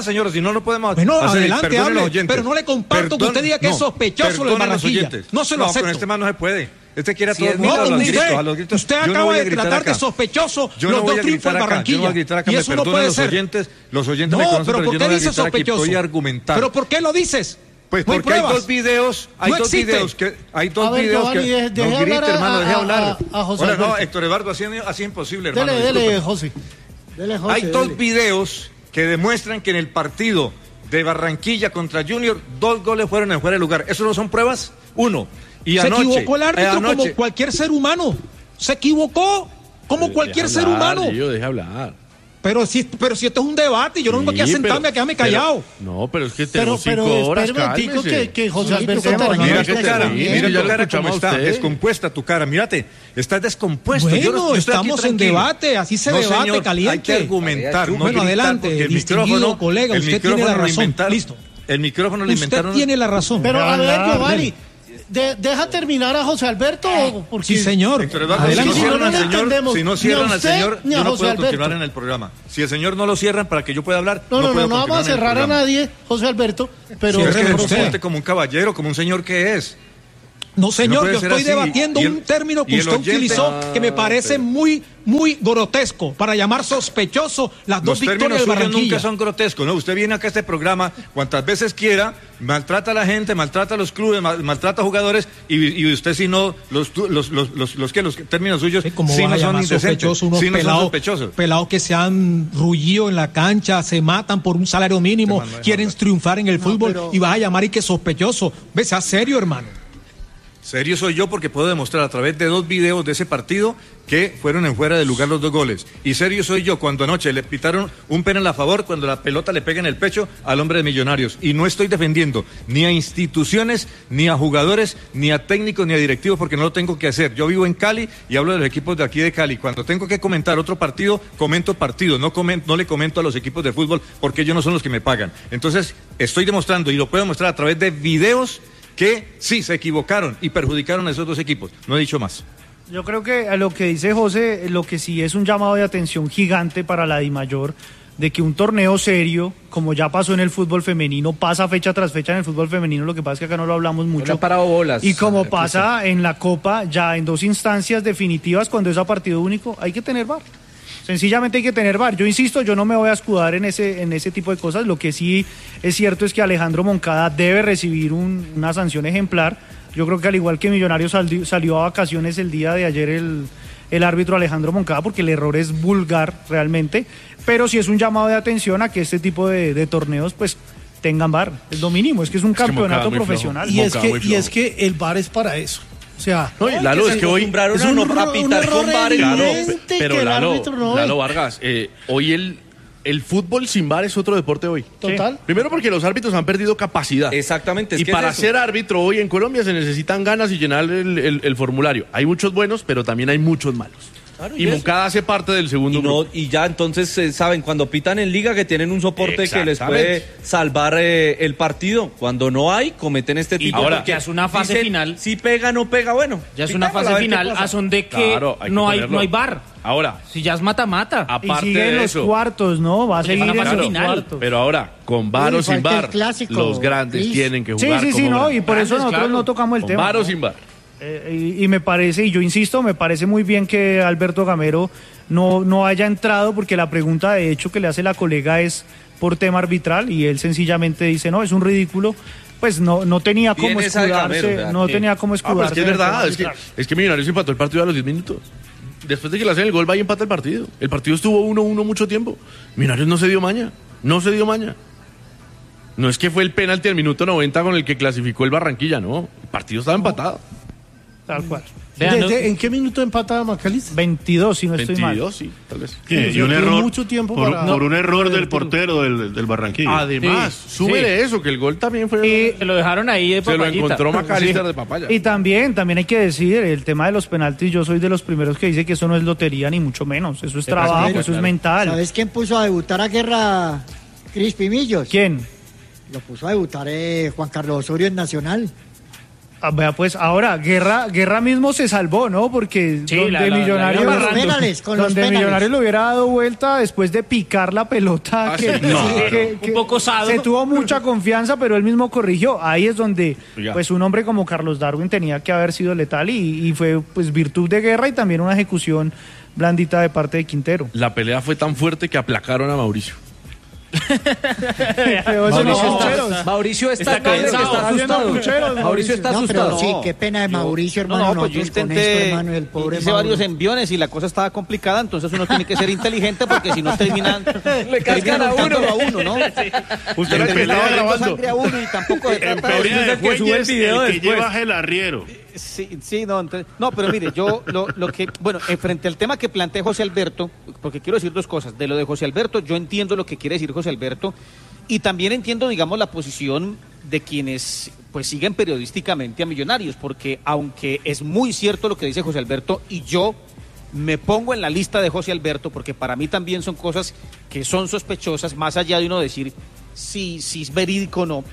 hablar, señores, si no, no podemos bueno, hacer. Adelante, hable, pero no le comparto Perdón, que usted diga que no, es sospechoso lo de Barranquilla. No se lo no, acepto. con este man no se puede. Este quiere a si todo el mundo no, a, los usted, gritos, a los gritos. Usted acaba no de tratar acá. de sospechoso yo los no dos triunfos en Barranquilla. Yo no voy a gritar acá, y me eso no puede los ser. Oyentes, los oyentes no, me conocen, pero, pero ¿por yo qué no voy a dice gritar sospechoso? aquí, voy a argumentar. ¿Pero por qué lo dices? Pues no porque hay, hay dos videos, hay no dos existe. videos que hay dos ver, videos Giovanni, que de, de no grite, hablar hermano, deje hablar. A, a José Hola, no, Héctor Eduardo, así, así imposible, hermano. Dele, dele, José. Dele, José. Hay dele. dos videos que demuestran que en el partido de Barranquilla contra Junior, dos goles fueron en fuera de lugar. ¿Eso no son pruebas? Uno. Y se anoche, equivocó el árbitro eh, anoche, como cualquier ser humano. Se equivocó como Pero cualquier deja ser hablar, humano. Yo deje hablar. Pero si, pero si esto es un debate, yo no vengo aquí a Sí, sentarme, pero- a quedarme callado. pero- no, pero es que Pero, tenemos pero cinco horas, espera un momentico cálmese. que, que José Sí, Alberto tú termine. Mira Mira tu cara, bien. mira Ya tu lo cara escuchamos cómo a está, usted. descompuesta tu cara, mírate, estás descompuesto. Bueno, yo no, yo estoy aquí estamos en tranquilo. debate, así se No, debate, señor, caliente. hay que argumentar, no Bueno, gritar, adelante, porque el distinguido micrófono, colega, el usted micrófono tiene la lo razón. inventaron- Listo. El micrófono lo Usted inventaron. tiene la razón. Pero a ver, Hablar, Giovanni, de- deja terminar a José Alberto. Porque Sí, señor. Héctor Eduardo, Adelante. si no Si no, cierran no al le señor, entendemos, si no ni a cierran al usted, señor, ni a yo no José puedo Alberto. continuar en el programa. Si el señor no lo cierran para que yo pueda hablar, No, no, no, puedo no, no vamos a continuar en el cerrar a programa. nadie, José Alberto, pero Pero es que Cierre se usted. comporte como un caballero, como un señor que es. No, No señor, puede yo ser estoy así. debatiendo Y el- un término que y el usted oyente- utilizó que me Ah, parece pero- muy, muy grotesco para llamar sospechoso las dos Los términos victorias de suyos Barranquilla. nunca son grotescos, ¿no? Usted viene acá a este programa cuantas veces quiera, maltrata a la gente, maltrata a los clubes, mal- maltrata a jugadores y, y usted si no, los, los, los, los, los, los que los términos suyos Sí, como sí vas no a son llamar indecentes, sospechosos unos sí no son pelados, sospechosos. pelados que se han rullido en la cancha, se matan por un salario mínimo, Este man no deja quieren hablar. triunfar en el No, fútbol pero- y vas a llamar y que sospechoso. Ve, sea serio, hermano. Serio soy yo porque puedo demostrar a través de dos videos de ese partido que fueron en fuera de lugar los dos goles. Y serio soy yo cuando anoche le pitaron un penal a favor cuando la pelota le pega en el pecho al hombre de Millonarios. Y no estoy defendiendo ni a instituciones, ni a jugadores, ni a técnicos, ni a directivos porque no lo tengo que hacer. Yo vivo en Cali y hablo de los equipos de aquí de Cali. Cuando tengo que comentar otro partido, comento partido. No, comen- no le comento a los equipos de fútbol porque ellos no son los que me pagan. Entonces estoy demostrando y lo puedo mostrar a través de videos que sí se equivocaron y perjudicaron a esos dos equipos. No he dicho más. Yo creo que a lo que dice José, lo que sí es un llamado de atención gigante para la DIMAYOR, de que un torneo serio, como ya pasó en el fútbol femenino, pasa fecha tras fecha en el fútbol femenino, lo que pasa es que acá no lo hablamos No le mucho. han parado bolas. Y como Aquí pasa en la Copa, ya en dos instancias definitivas, cuando es a partido único, hay que tener V A R. Sencillamente hay que tener V A R. Yo insisto, yo no me voy a escudar en ese, en ese tipo de cosas. Lo que sí es cierto es que Alejandro Moncada debe recibir un- una sanción ejemplar. Yo creo que al igual que Millonarios salió, salió a vacaciones el día de ayer el, el árbitro Alejandro Moncada, porque el error es vulgar realmente. Pero sí es un llamado de atención a que este tipo de, de torneos pues tengan V A R. Es lo mínimo, es que es un que Moncada campeonato muy flojo. profesional. Y es, Moncada que, muy y flojo. es que el V A R es para eso. O sea, No, y Lalo, es que hoy... acostumbraron es a un no ro- a un pitar error con V A R. evidente. Claro, Evidente pe- pero que el Lalo, árbitro no Lalo ve. Vargas, eh, hoy el, el fútbol sin V A R es otro deporte hoy. total. Primero porque los árbitros han perdido capacidad. Exactamente. Es Y que para es eso. ser árbitro hoy en Colombia se necesitan ganas y llenar el, el- el formulario. Hay muchos buenos, pero también hay muchos malos. Claro, y y eso. Moncada hace parte del segundo Y, no, grupo. y ya entonces eh, saben, cuando pitan en liga que tienen un soporte que les puede Exactamente. salvar eh, el partido. Cuando no hay, cometen este tipo ahora, porque ya es una fase dicen, final. Si pega, no pega, bueno. Ya es una pitémosla, fase a ver qué final pasa. a son de que Claro, hay que no, hay, ponerlo. no hay V A R. Ahora, Si ya es mata-mata. Y aparte sigue en de los eso, cuartos, ¿no? Va a seguir una en fase los final. cuartos. pero ahora, con V A R o Uy, sin falta V A el R, clásico, los grandes Cris. tienen que Sí, jugar sí, sí, como no, grandes. y por eso Grandes, nosotros claro. no tocamos el Con tema. V A R o ¿no? sin V A R. Eh, y, y me parece, y yo insisto, me parece muy bien que Alberto Gamero no, no haya entrado, porque la pregunta de hecho que le hace la colega es por tema arbitral, y él sencillamente dice, no, es un ridículo. Pues no, no tenía Bien cómo esa de escudarse, Gamero, o sea, no que- tenía cómo Ah, pero es escudarse. que es en el tema verdad, es que, arbitral. es que Millonarios empató el partido a los diez minutos. Después de que le hacen el gol, va y empata el partido. El partido estuvo uno uno mucho tiempo. Millonarios no se dio maña, no se dio maña. No es que fue el penalti al minuto noventa con el que clasificó el Barranquilla, no. El partido estaba empatado. Tal cual. Vean, ¿no? ¿Desde- ¿En qué minuto empata Macalister? veintidós, si no estoy mal. veintidós, sí, tal vez. Sí, y un Tiene error mucho tiempo por, para- por un error para del el portero del, del Barranquilla. Además, Sí, súbele sí. eso, que el gol también fue... Y- Se lo dejaron ahí de se lo papayita. encontró Macalister Sí. de papaya. Y también, también hay que decir, el tema de los penaltis, yo soy de los primeros que dice que eso no es lotería ni mucho menos, eso es trabajo, claro, eso es mental. ¿Sabes quién puso a debutar a Guerra? Crispy Millos. ¿Quién? Lo puso a debutar eh, Juan Carlos Osorio en Nacional. Ah, vea, pues ahora, Guerra, Guerra mismo se salvó, ¿no? Porque Sí, donde la- la- la- Millonarios, con los penales, con los donde penales. Millonarios le hubiera dado vuelta después de picar la pelota, Ah, que, sí, que- no, que- un poco osado. se tuvo mucha confianza, pero él mismo corrigió. Ahí es donde, Oiga. pues, un hombre como Carlos Darwin tenía que haber sido letal y, y fue, pues, virtud de Guerra y también una ejecución blandita de parte de Quintero. La pelea fue tan fuerte que aplacaron a Mauricio. Mauricio, Mauricio está, está cansado, está asustado. Puchero, Mauricio está no, asustado. Pero sí, qué pena de Mauricio, hermano. No, no, pues yo intenté, esto, hermano, el pobre hice varios enviones y la cosa estaba complicada, entonces uno tiene que ser inteligente porque si no terminan le cascan a uno, a uno, ¿no? Sí. Usted le pelaba grabando. Sangre a uno y tampoco se trata de que sube el video el que lleva el arriero. Sí, sí, no, entonces, no, pero mire, yo lo, lo que, bueno, en frente al tema que plantea José Alberto, porque quiero decir dos cosas, de lo de José Alberto, yo entiendo lo que quiere decir José Alberto y también entiendo, digamos, la posición de quienes, pues, siguen periodísticamente a Millonarios, porque aunque es muy cierto lo que dice José Alberto y yo me pongo en la lista de José Alberto, porque para mí también son cosas que son sospechosas, más allá de uno decir si, si es verídico o no.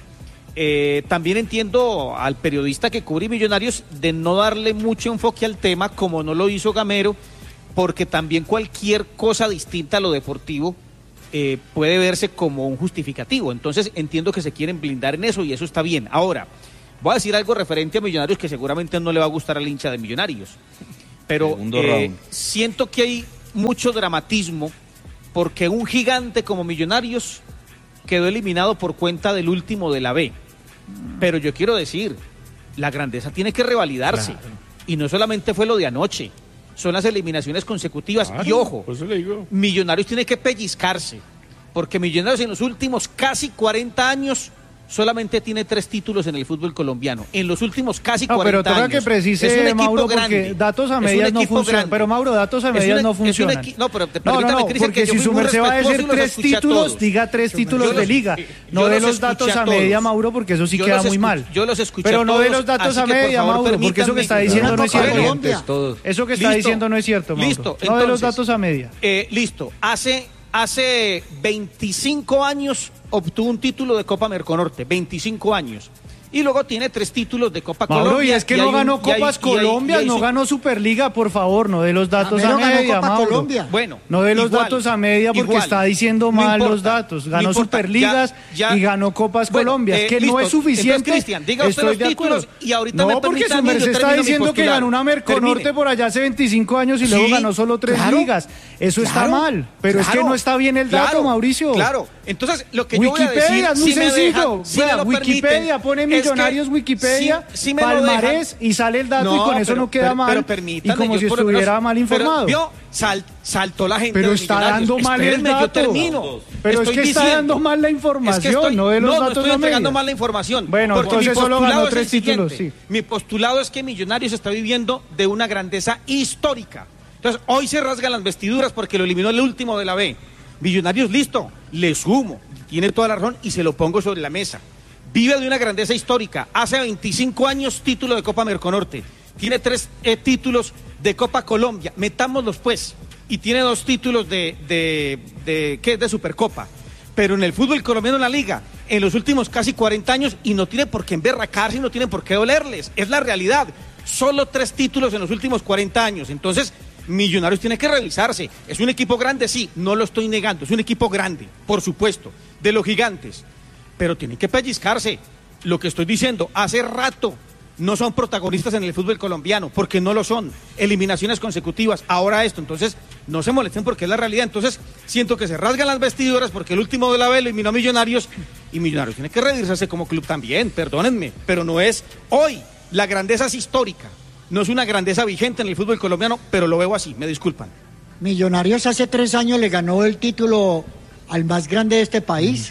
Eh, también entiendo al periodista que cubre Millonarios de no darle mucho enfoque al tema como no lo hizo Gamero, porque también cualquier cosa distinta a lo deportivo eh, puede verse como un justificativo. Entonces entiendo que se quieren blindar en eso y eso está bien. Ahora, voy a decir algo referente a Millonarios que seguramente no le va a gustar al hincha de Millonarios, pero eh, siento que hay mucho dramatismo porque un gigante como Millonarios quedó eliminado por cuenta del último de la B. Pero yo quiero decir, la grandeza tiene que revalidarse. Claro. Y no solamente fue lo de anoche, son las eliminaciones consecutivas. Claro, y ojo, pues le digo. Millonarios tiene que pellizcarse, porque Millonarios en los últimos casi cuarenta años solamente tiene tres títulos en el fútbol colombiano. En los últimos casi no, cuarenta pero años. Que precise, Mauro, porque datos a medias no funcionan. Pero Mauro, datos a medias no funcionan. No, pero te, no, no, no, porque si su merced va a decir tres títulos, diga tres títulos de liga. No de los datos a media, Mauro, porque eso sí queda muy mal. Yo los escuché Pero no de los datos a media, Mauro, porque eso que está diciendo no es cierto. Eso que está diciendo no es cierto, Mauro. Listo. No de los datos a media. Listo. Hace Hace veinticinco años obtuvo un título de Copa Merconorte, veinticinco años. Y luego tiene tres títulos de Copa Mauro, Colombia. y es que y no ganó un, Copas hay, Colombia, y hay, y hay, no ganó Superliga, por favor, no de los datos a, a media, Mauro. Colombia. Bueno, no de los igual, datos a media porque igual, está diciendo mal no los datos. Ganó no Superligas ya, ya, y ganó Copas bueno, Colombia. Eh, es que listo. No es suficiente. Entonces, Cristian, diga usted Estoy los títulos y ahorita no, me porque su merced está diciendo que ganó una Merconorte por allá hace veinticinco años y luego ganó solo tres ligas. Eso está mal, pero es que no está bien el dato, Mauricio. Claro, entonces lo que yo voy a decir... Wikipedia es muy sencillo. Wikipedia pone Millonarios Wikipedia. Wikipedia, sí, sí palmarés y sale el dato no, y con eso pero, no queda pero, mal pero y como si estuviera pero, mal informado. Pero, vio, sal, saltó la gente. Pero está dando mal el dato. Yo termino. Pero estoy es que diciendo, está dando mal la información, es que estoy, no de los no, datos. No, estoy entregando mal la información. Bueno, entonces solo ganó tres títulos. Sí. Mi postulado es que Millonarios está viviendo de una grandeza histórica. Entonces, hoy se rasgan las vestiduras porque lo eliminó el último de la B. Millonarios, listo, le sumo, tiene toda la razón y se lo pongo sobre la mesa. Vive de una grandeza histórica. Hace veinticinco años título de Copa Merconorte. Tiene tres eh, títulos de Copa Colombia. Metámoslos pues. Y tiene dos títulos de, de, de, ¿qué es? De Supercopa. Pero en el fútbol colombiano en la liga, en los últimos casi cuarenta años, y no tiene por qué emberracarse y no tiene por qué dolerles. Es la realidad. Solo tres títulos en los últimos cuarenta años. Entonces, Millonarios tiene que revisarse. Es un equipo grande, sí, no lo estoy negando. Es un equipo grande, por supuesto, de los gigantes. Pero tienen que pellizcarse. Lo que estoy diciendo, hace rato no son protagonistas en el fútbol colombiano, porque no lo son. Eliminaciones consecutivas, ahora esto. Entonces, no se molesten porque es la realidad. Entonces, siento que se rasgan las vestiduras porque el último de la B eliminó a Millonarios y Millonarios tiene que revisarse como club también, perdónenme, pero no es hoy. La grandeza es histórica. No es una grandeza vigente en el fútbol colombiano, pero lo veo así, me disculpan. Millonarios hace tres años le ganó el título al más grande de este país.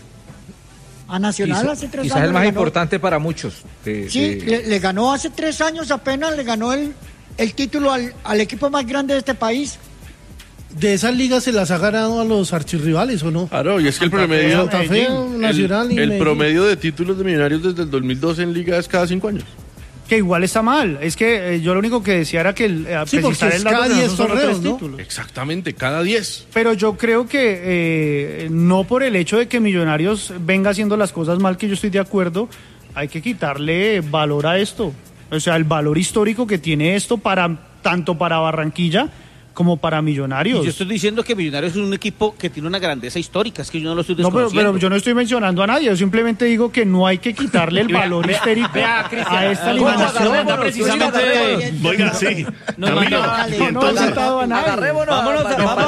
A Nacional Quizá, hace tres quizás años. Quizás el más importante para muchos. De, sí, de... Le, le ganó hace tres años apenas, le ganó el, el título al, al equipo más grande de este país. ¿De esas ligas se las ha ganado a los archirrivales o no? Claro, y es que el promedio, Santa Fe, Nacional el, el promedio de títulos de Millonarios desde el dos mil doce en liga es cada cinco años. Que igual está mal, es que eh, yo lo único que decía era que el, eh, sí, porque es cada diez torneos, ¿no? Títulos. Exactamente, cada diez. Pero yo creo que eh, no por el hecho de que Millonarios venga haciendo las cosas mal, que yo estoy de acuerdo, hay que quitarle valor a esto. O sea, el valor histórico que tiene esto para tanto para Barranquilla como para Millonarios. Y yo estoy diciendo que Millonarios es un equipo que tiene una grandeza histórica, es que yo no lo estoy desconociendo. No, pero, pero yo no estoy mencionando a nadie, yo simplemente digo que no hay que quitarle el valor histórico a esta eliminación. Precisamente. Oiga, sí. No, no, no, no, no he citado a nadie. Vámonos, vamos a decir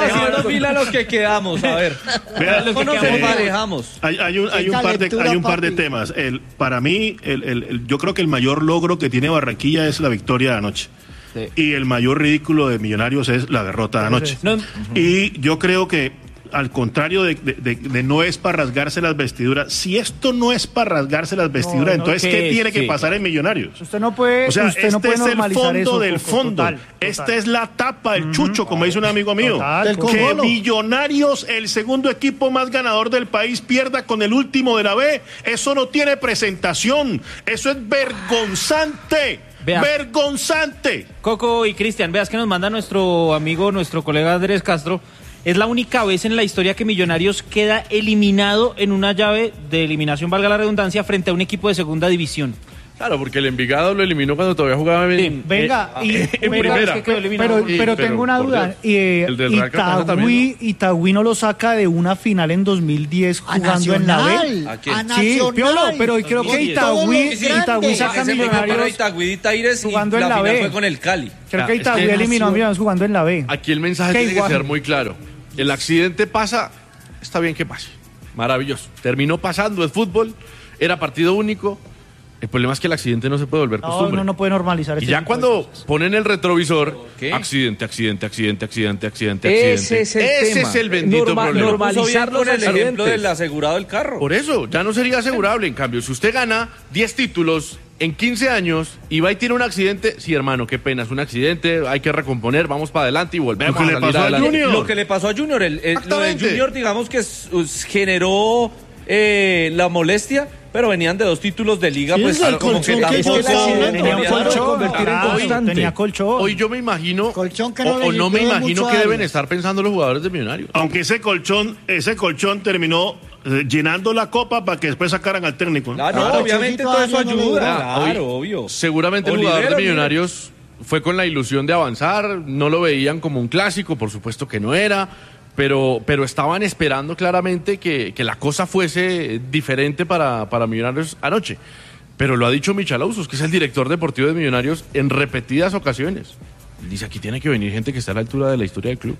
fila los que quedamos, a ver. Vea, ¿Cómo nos manejamos? Hay, hay, un, hay, un par de, hay un par de temas. El, para mí, el, el, el, yo creo que el mayor logro que tiene Barranquilla es la victoria de anoche. Sí. Y el mayor ridículo de Millonarios es la derrota de anoche. No. Y yo creo que, al contrario de, de, de, de no es para rasgarse las vestiduras, si esto no es para rasgarse las vestiduras, no, no, entonces ¿qué, ¿qué tiene sí. que pasar en Millonarios? Usted no puede, o sea, usted este no puede es el fondo eso, del Coco, fondo. Total, total. Esta es la tapa del uh-huh. chucho, como dice un amigo mío. Total, que Millonarios, el segundo equipo más ganador del país, pierda con el último de la B. Eso no tiene presentación. Eso es vergonzante. Vea. Vergonzante. Coco y Cristian, veas que nos manda nuestro amigo, nuestro colega Andrés Castro. Es la única vez en la historia que Millonarios queda eliminado en una llave de eliminación, valga la redundancia, frente a un equipo de segunda división. Claro, porque el Envigado lo eliminó cuando todavía jugaba en, sí, venga, en, y, en pero, primera. Es que pero, sí, pero tengo una duda. Eh, Itagüí, Itagüí no lo saca de una final en dos mil diez jugando en la B. ¿A quién? A sí, Piolo, pero creo que Itagüí, Itagüí saca a Millonarios jugando en la B. Fue con el Cali. Creo que Itagüí es que eliminó a Millonarios jugando en la B. Aquí el mensaje tiene igual. que ser muy claro. El accidente pasa, está bien que pase. Maravilloso. Terminó pasando, es fútbol, era partido único. El problema es que el accidente no se puede volver costumbre. No, no, no puede normalizar. Y este ya cuando ponen el retrovisor, ¿qué? accidente, accidente, accidente, accidente, accidente, accidente. Ese es el Ese tema. es el bendito Norma, problema. Normalizar con el ejemplo del asegurado del carro. Por eso, ya no sería asegurable. En cambio, si usted gana diez títulos en quince años y va y tiene un accidente, sí, hermano, qué pena, es un accidente, hay que recomponer, vamos para adelante y volvemos a salir adelante. Lo que le pasó a Junior, el, el, lo de Junior, digamos que es, es, generó eh, la molestia, pero venían de dos títulos de liga, sí, pues el como que tampoco tenía un colchón, tenía colchón. Hoy yo me imagino, colchón que no o, o no me imagino que deben estar pensando los jugadores de Millonarios. Aunque ese colchón, ese colchón terminó eh, llenando la copa para que después sacaran al técnico. Claro, claro, obviamente todo eso ayuda. Claro, obvio. Seguramente el jugador de Millonarios fue con la ilusión de avanzar, no lo veían como un clásico, por supuesto que no era. Pero, pero estaban esperando claramente que, que la cosa fuese diferente para, para Millonarios anoche. Pero lo ha dicho Michalausos, que es el director deportivo de Millonarios, en repetidas ocasiones. Dice, aquí tiene que venir gente que está a la altura de la historia del club.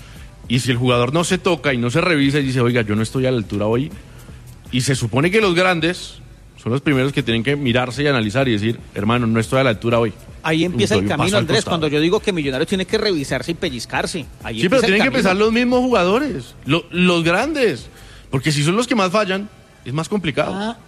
Y si el jugador no se toca y no se revisa y dice, oiga, yo no estoy a la altura hoy. Y se supone que los grandes son los primeros que tienen que mirarse y analizar y decir, hermano, no estoy a la altura hoy. Ahí empieza el camino, Andrés, cuando yo digo que Millonarios tiene que revisarse y pellizcarse. Ahí sí, pero tienen que empezar los mismos jugadores, lo, los grandes, porque si son los que más fallan, es más complicado. Ah.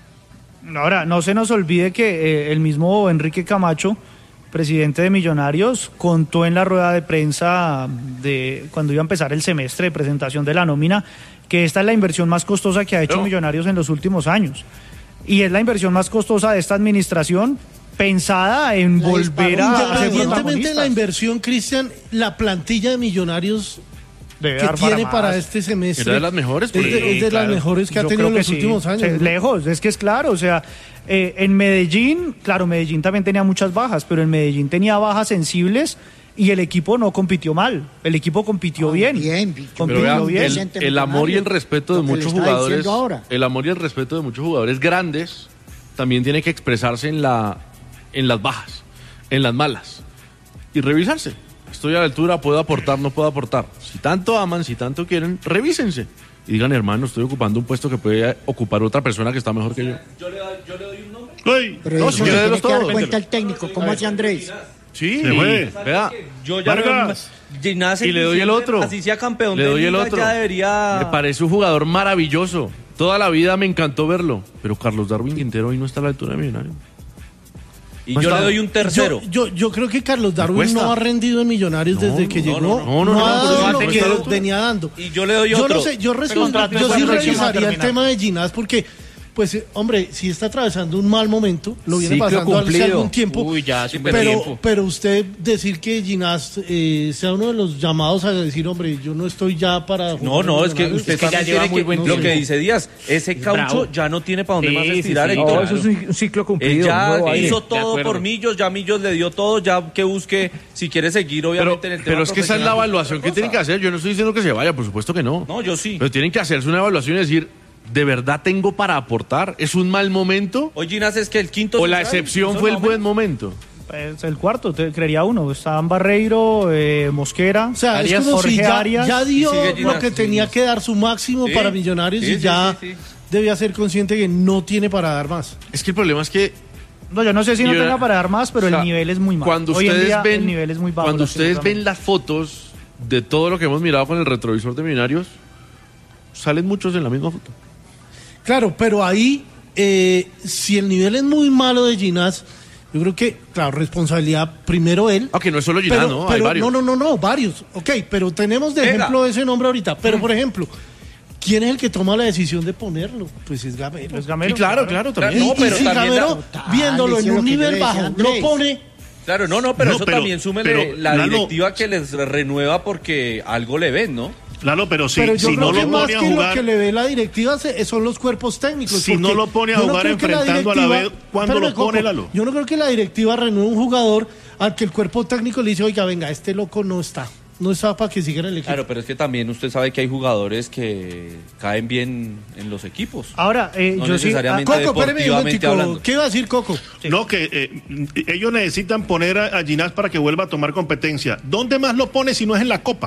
Ahora, no se nos olvide que eh, el mismo Enrique Camacho, presidente de Millonarios, contó en la rueda de prensa de cuando iba a empezar el semestre de presentación de la nómina, que esta es la inversión más costosa que ha hecho no. Millonarios en los últimos años. Y es la inversión más costosa de esta administración, pensada en la volver a ser independientemente de la inversión, Cristian, la plantilla de Millonarios debe que tiene para, para este semestre es de las mejores, es de, es de claro. las mejores que Yo ha tenido en los sí. últimos años. Sí, lejos, es que es claro, o sea, eh, en Medellín, claro, Medellín también tenía muchas bajas, pero en Medellín tenía bajas sensibles y el equipo no compitió mal, el equipo compitió oh, bien, bien, compitió vea, bien. El, el amor y el respeto de muchos jugadores, el amor y el respeto de muchos jugadores grandes también tiene que expresarse en la en las bajas, en las malas y revisarse. Estoy a la altura, puedo aportar, no puedo aportar. Si tanto aman, si tanto quieren, revísense y digan, hermano, estoy ocupando un puesto que puede ocupar otra persona que está mejor que yo. Yo le, yo le doy un nombre. ¡Ay! Pero no, eso si tiene que dar cuenta el técnico, ¿cómo hace Andrés? Sí, se fue. Vea, yo ya Vargas. Y le doy el otro. Así sea campeón le doy de el liga, otro. Ya debería... Me parece un jugador maravilloso. Toda la vida me encantó verlo. Pero Carlos Darwin Quintero hoy no está a la altura de Millonarios. Y no yo está... le doy un tercero. Yo, yo, yo creo que Carlos Darwin no ha rendido en Millonarios no, desde que no, llegó. No, no, no. No, no, ha dado no, lo que no, venía dando. Y yo le doy yo otro. No sé, yo, respondo, yo sí revisaría el tema de Ginás porque... Pues, hombre, si está atravesando un mal momento, lo viene Ciclo pasando cumplido. hace algún tiempo. Uy, ya, pero, tiempo. pero usted decir que Ginás eh, sea uno de los llamados a decir, hombre, yo no estoy ya para... No, no, es que usted es que ya lleva muy buen tiempo. Lo que dice Díaz, ese caucho Bravo. ya no tiene para dónde sí, más estirar. Sí, sí, no, eso es un ciclo cumplido. Él ya no, hizo todo por Millos, ya Millos le dio todo, ya que busque, si quiere seguir, obviamente, pero, en el tema Pero es que esa es la evaluación que tienen que hacer. Yo no estoy diciendo que se vaya, por supuesto que no. No, yo sí. Pero tienen que hacerse una evaluación y decir... ¿De verdad tengo para aportar? ¿Es un mal momento? Hoy Ginás es que el quinto... ¿O la excepción fue el buen momento? Es el cuarto, te creería uno. Estaban Barreiro, eh, Mosquera, o sea, Arias, es como Jorge si ya, Arias. ya dio lo que sí, tenía sí. que dar su máximo Sí. para Millonarios Sí, y sí, ya sí, sí. debía ser consciente que no tiene para dar más. Es que el problema es que No, yo no sé si no Yo- tenga para dar más, pero o sea, el nivel es muy malo. Cuando Hoy en ustedes día ven, el nivel es muy bajo. cuando ustedes lastimosamente. ven las fotos de todo lo que hemos mirado con el retrovisor de Millonarios, salen muchos en la misma foto. Claro, pero ahí, eh, si el nivel es muy malo de Ginás, yo creo que, claro, responsabilidad primero él. Aunque no es solo Ginás, pero, ¿no? Hay pero- varios. no, no, no, no, varios. Ok, pero tenemos de Venga. ejemplo ese nombre ahorita. Pero, por ejemplo, ¿quién es el que toma la decisión de ponerlo? Pues es Gamero. Es Gamero, Sí, claro, claro, también. Y, No, y pero si también Gamero, da- viéndolo Total, en eso un es lo que yo nivel le bajo, decía a lo Andrés. pone... Claro, no, no, pero No, eso pero- también súmele pero, la Lalo- directiva que les renueva porque algo le ven, ¿no? Claro, pero si, pero yo si creo no que lo más pone a que lo jugar, que le ve la directiva se- son los cuerpos técnicos. Si no porque lo pone a yo no jugar creo que la enfrentando a la directiva- vez, ¿cuándo Espérame, lo pone, Coco, Lalo? Yo no creo que la directiva renueve un jugador al que el cuerpo técnico le dice, oiga, venga, este loco no está. No está para que siga en el equipo. Claro, pero es que también usted sabe que hay jugadores que caen bien en los equipos. Ahora, eh, No yo sí. necesariamente Coco, espérame un deportivamente momentico. hablando. ¿Qué iba a decir Coco? No, que eh, ellos necesitan poner a, a Ginás para que vuelva a tomar competencia. ¿Dónde más lo pone si no es en la Copa?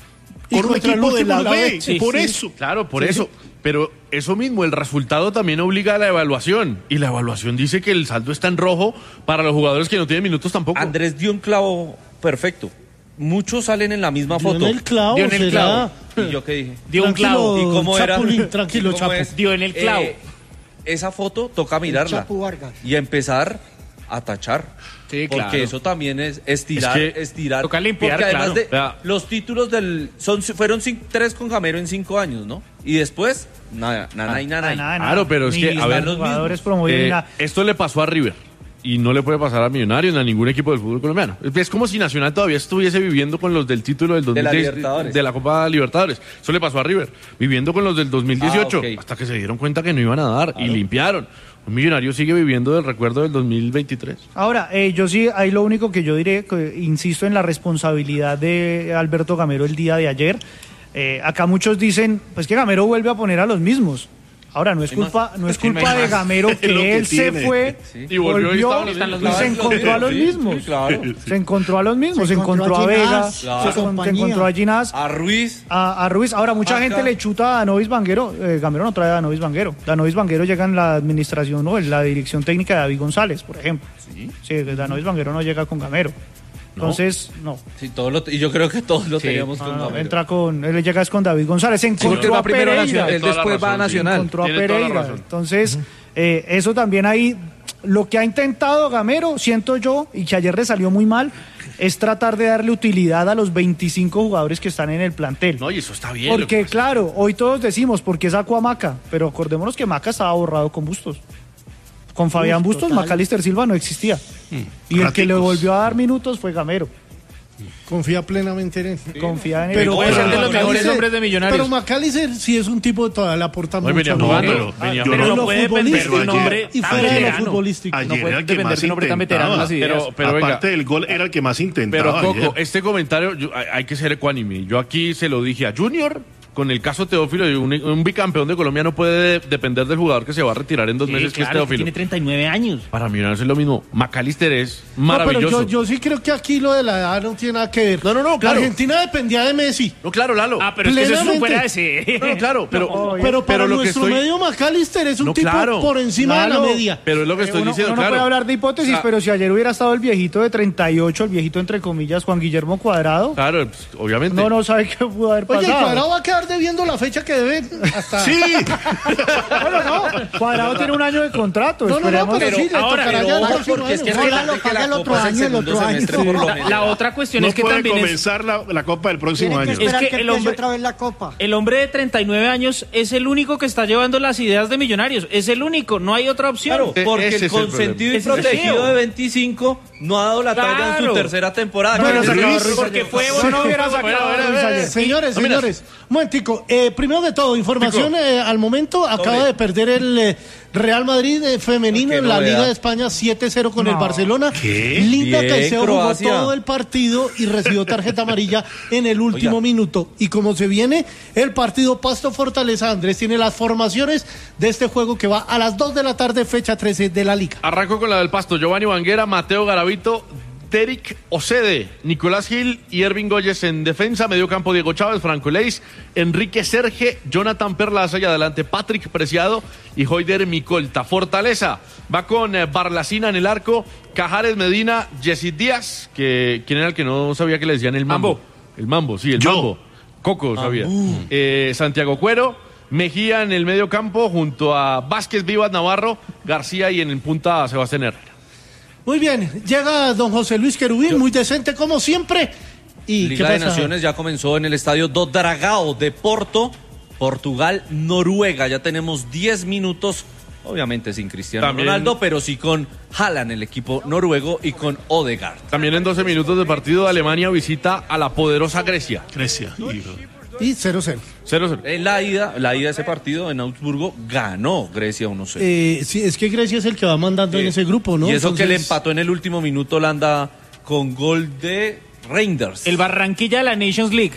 Y Con un contra el equipo de último, la la B, B. Sí, por sí. eso. Claro, por Sí. eso. Pero eso mismo, el resultado también obliga a la evaluación. Y la evaluación dice que el saldo está en rojo para los jugadores que no tienen minutos tampoco. Andrés dio un clavo perfecto. Muchos salen en la misma Dio foto. en el clavo, Dio en el será. clavo. ¿Y yo qué dije? Dio un Tranquilo, clavo. ¿Y cómo era? Chapulín, tranquilo, ¿Y cómo Chapo. es? Dio en el clavo. Eh, esa foto toca mirarla Chapo Vargas. y empezar a tachar. Sí, Porque claro. eso también es estirar, Es que estirar. toca limpiar, porque además claro. de Vea. los títulos del son fueron cin- tres con Gamero en cinco años, ¿no? Y después nada, nada y nada. Nada, nada, Claro, pero es Ni que, a están ver, los jugadores Eh, promoviendo nada. esto le pasó a River y no le puede pasar a Millonarios ni a ningún equipo del fútbol colombiano. Es, es como si Nacional todavía estuviese viviendo con los del título del De la dos mil diez Libertadores. de la Copa Libertadores. Eso le pasó a River, viviendo con los del dos mil dieciocho, Ah, ok. hasta que se dieron cuenta que no iban a dar y limpiaron. Un Millonario sigue viviendo del recuerdo del dos mil veintitrés. Ahora, eh, yo sí, ahí lo único que yo diré, que insisto en la responsabilidad de Alberto Gamero el día de ayer. Eh, acá muchos dicen, pues que Gamero vuelve a poner a los mismos. Ahora, no es Hay más. culpa, no es Es que no culpa hay de más. Gamero Es que lo que él se tiene. fue, Sí. Y volvió y estaban los y mismos. se encontró a los Sí, mismos. sí, claro. Se encontró a los mismos, se, Se encontró, encontró a a Vega, Ginás, se, claro. con- se compañía. encontró a Ginás, A Ruiz. a, a Ruiz. Ahora, mucha Acá. gente le chuta a Danovis Vanguero. Eh, Gamero no trae a Danovis Vanguero. Danovis Vanguero llega en la administración, no, en la dirección técnica de David González, por ejemplo. Sí. Sí, Danovis Vanguero no llega con Gamero. Entonces, no. Sí, todos lo, y yo creo que todos lo Sí, teníamos no, con no, Gamero. entra con, él llega es con David González. Se porque encontró va a primero a Pereira. Nacional, él Toda la después va a razón, sí. Nacional. Encontró a Tiene toda la Pereira. razón. Entonces, eh, eso también ahí, lo que ha intentado Gamero, siento yo, y que ayer le salió muy mal, es tratar de darle utilidad a los veinticinco jugadores que están en el plantel. No, y eso está bien. lo Porque, que pasa. claro, hoy todos decimos, ¿por qué sacó a Maca? Pero acordémonos que Maca estaba borrado con Bustos. Con Fabián Uf, Bustos, total. Macalister Silva no existía. Y el que le Raticos. volvió a dar minutos fue Gamero. Confía plenamente en él. Confía en él. Pero, puede ser de los Macalister- mejores hombres de Millonarios. Pero Macalister sí es un tipo que todavía le aporta Hoy mucho. venía ¿no? jugándolo, Pero- venía pero Pero en no lo puede depender de futbolístico un hombre y tan fuera de lo veterano. futbolístico. Ayer No puede era el que depender más de un hombre tan veterano en las intentaba. ideas. Pero, pero venga. Aparte del gol, era el que más Pero intentaba. Coco, ayer. este comentario yo- hay, hay que ser ecuánime. Yo aquí se lo dije a Junior, con el caso Teófilo, y un, un bicampeón de Colombia no puede de- depender del jugador que se va a retirar en dos Sí, meses, que es claro, Teófilo. tiene treinta y nueve años. Para Millonarios es lo mismo. Macalister es No, pero maravilloso. yo, yo sí creo que aquí lo de la edad no tiene nada que ver. No, no, no, claro. Argentina dependía de Messi. No, claro, Lalo. Ah, pero es que eso es Plenamente. fuera de ese. No, no, claro, pero, No, Pero para lo que nuestro estoy- medio Macalister es un No, tipo claro. por encima de Claro. la media. Pero es lo que Eh, estoy uno, diciendo, uno no claro. puede hablar de hipótesis, O sea, pero si ayer hubiera estado el viejito de treinta y ocho, el viejito entre comillas, Juan Guillermo Cuadrado, Claro, pues, obviamente. no, no sabe qué pudo haber Oye, pasado. el Cuadrado va a quedar debiendo la fecha que debe hasta... Sí, Bueno, no, Cuadrado tiene un año de contrato. No, no, no, esperemos. pero sí, le ahora, tocará pero ya el ojo, próximo porque es que año. es Póngalo, que paga la el otro Copa es año, el segundo otro año. semestre por lo La, menos. la otra cuestión no es que puede también es, comenzar la, la Copa del próximo Tienen que año. esperar Es que que el empiece hombre- otra vez la Copa. el hombre de treinta y nueve años es el único que está llevando las ideas de Millonarios. Es el único, no hay otra opción. Claro, porque Ese el es el consentido y problema. Ese es el protegido lío. de veinticinco no ha dado la talla en Claro. su tercera temporada. No, Que no, es- sacado Ruiz, Ruiz porque ayer. fue Si no hubiera sacado Bueno, a Ruiz bueno, ayer. Señores, No, mira. señores, un momentico. Tico. Eh, primero de todo, información eh, al momento, acaba Doble. de perder el eh, Real Madrid eh, femenino en la Liga de España siete cero con no. el Barcelona. ¿Qué? Linda Bien, Caicedo Croacia. jugó todo el partido y recibió tarjeta amarilla en el último Oiga. minuto. Y como se viene el partido Pasto Fortaleza, Andrés tiene las formaciones de este juego que va a las dos de la tarde, fecha trece de la Liga. Arranco con la del Pasto. Giovanni Banguera, Mateo Garavito, Derek Ocede, Nicolás Gil y Ervin Goyes en defensa, medio campo Diego Chávez, Franco Leis, Enrique Serge, Jonathan Perlaza y adelante Patrick Preciado y Hoider Micolta. Fortaleza va con eh, Barlacina en el arco, Cajares Medina, Jessy Díaz, que quién era el que no sabía que le decían el mambo. mambo. El mambo, sí, el Yo. mambo. Coco sabía. Eh, Santiago Cuero, Mejía en el medio campo junto a Vázquez, Vivas, Navarro, García y en el punta Sebastián Herrera. Muy bien, llega don José Luis Querubín, Yo. muy decente como siempre. ¿Y Liga de Naciones ya comenzó en el estadio do Dragao de Porto, Portugal, Noruega. Ya tenemos diez minutos, obviamente sin Cristiano También... Ronaldo, pero sí con Haaland, el equipo noruego, y con Odegaard. También en doce minutos de partido, Alemania visita a la poderosa Grecia. Grecia, hijo. Y cero cero. cero cero. En la ida, la ida de ese partido en Augsburgo ganó Grecia uno cero. Eh, sí, es que Grecia es el que va mandando eh, en ese grupo, ¿no? Y eso Entonces... que le empató en el último minuto Holanda con gol de Reinders. El Barranquilla de la Nations League.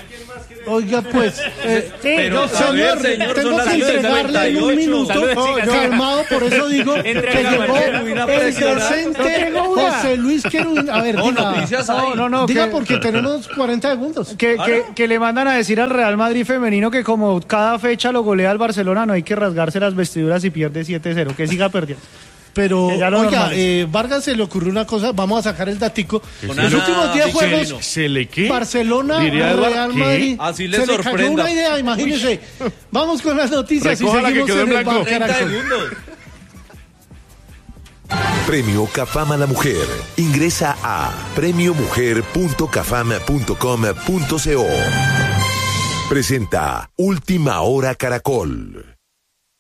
Oiga, pues, eh, sí, pero, yo, señor, ver, señor, tengo que entregarle en un minuto, oh, calmado, por eso digo que llegó el decente José Luis Querubín. A ver, no, diga, noticias no, no, no, diga que, porque tenemos cuarenta segundos. Que, que, que le mandan a decir al Real Madrid femenino que como cada fecha lo golea al Barcelona, no hay que rasgarse las vestiduras y pierde siete cero, que siga perdiendo. Pero, oiga, eh, Vargas se le ocurrió una cosa, vamos a sacar el datico. Los Ana, últimos diez juegos, se, ¿se le qué? Barcelona, Real Madrid. Así le se sorprenda. le cayó una idea, imagínese. Vamos con las noticias y seguimos en el Bar Caracol. Premio Cafam a la Mujer. Ingresa a premio mujer punto cafam punto com punto co. Presenta Última Hora Caracol.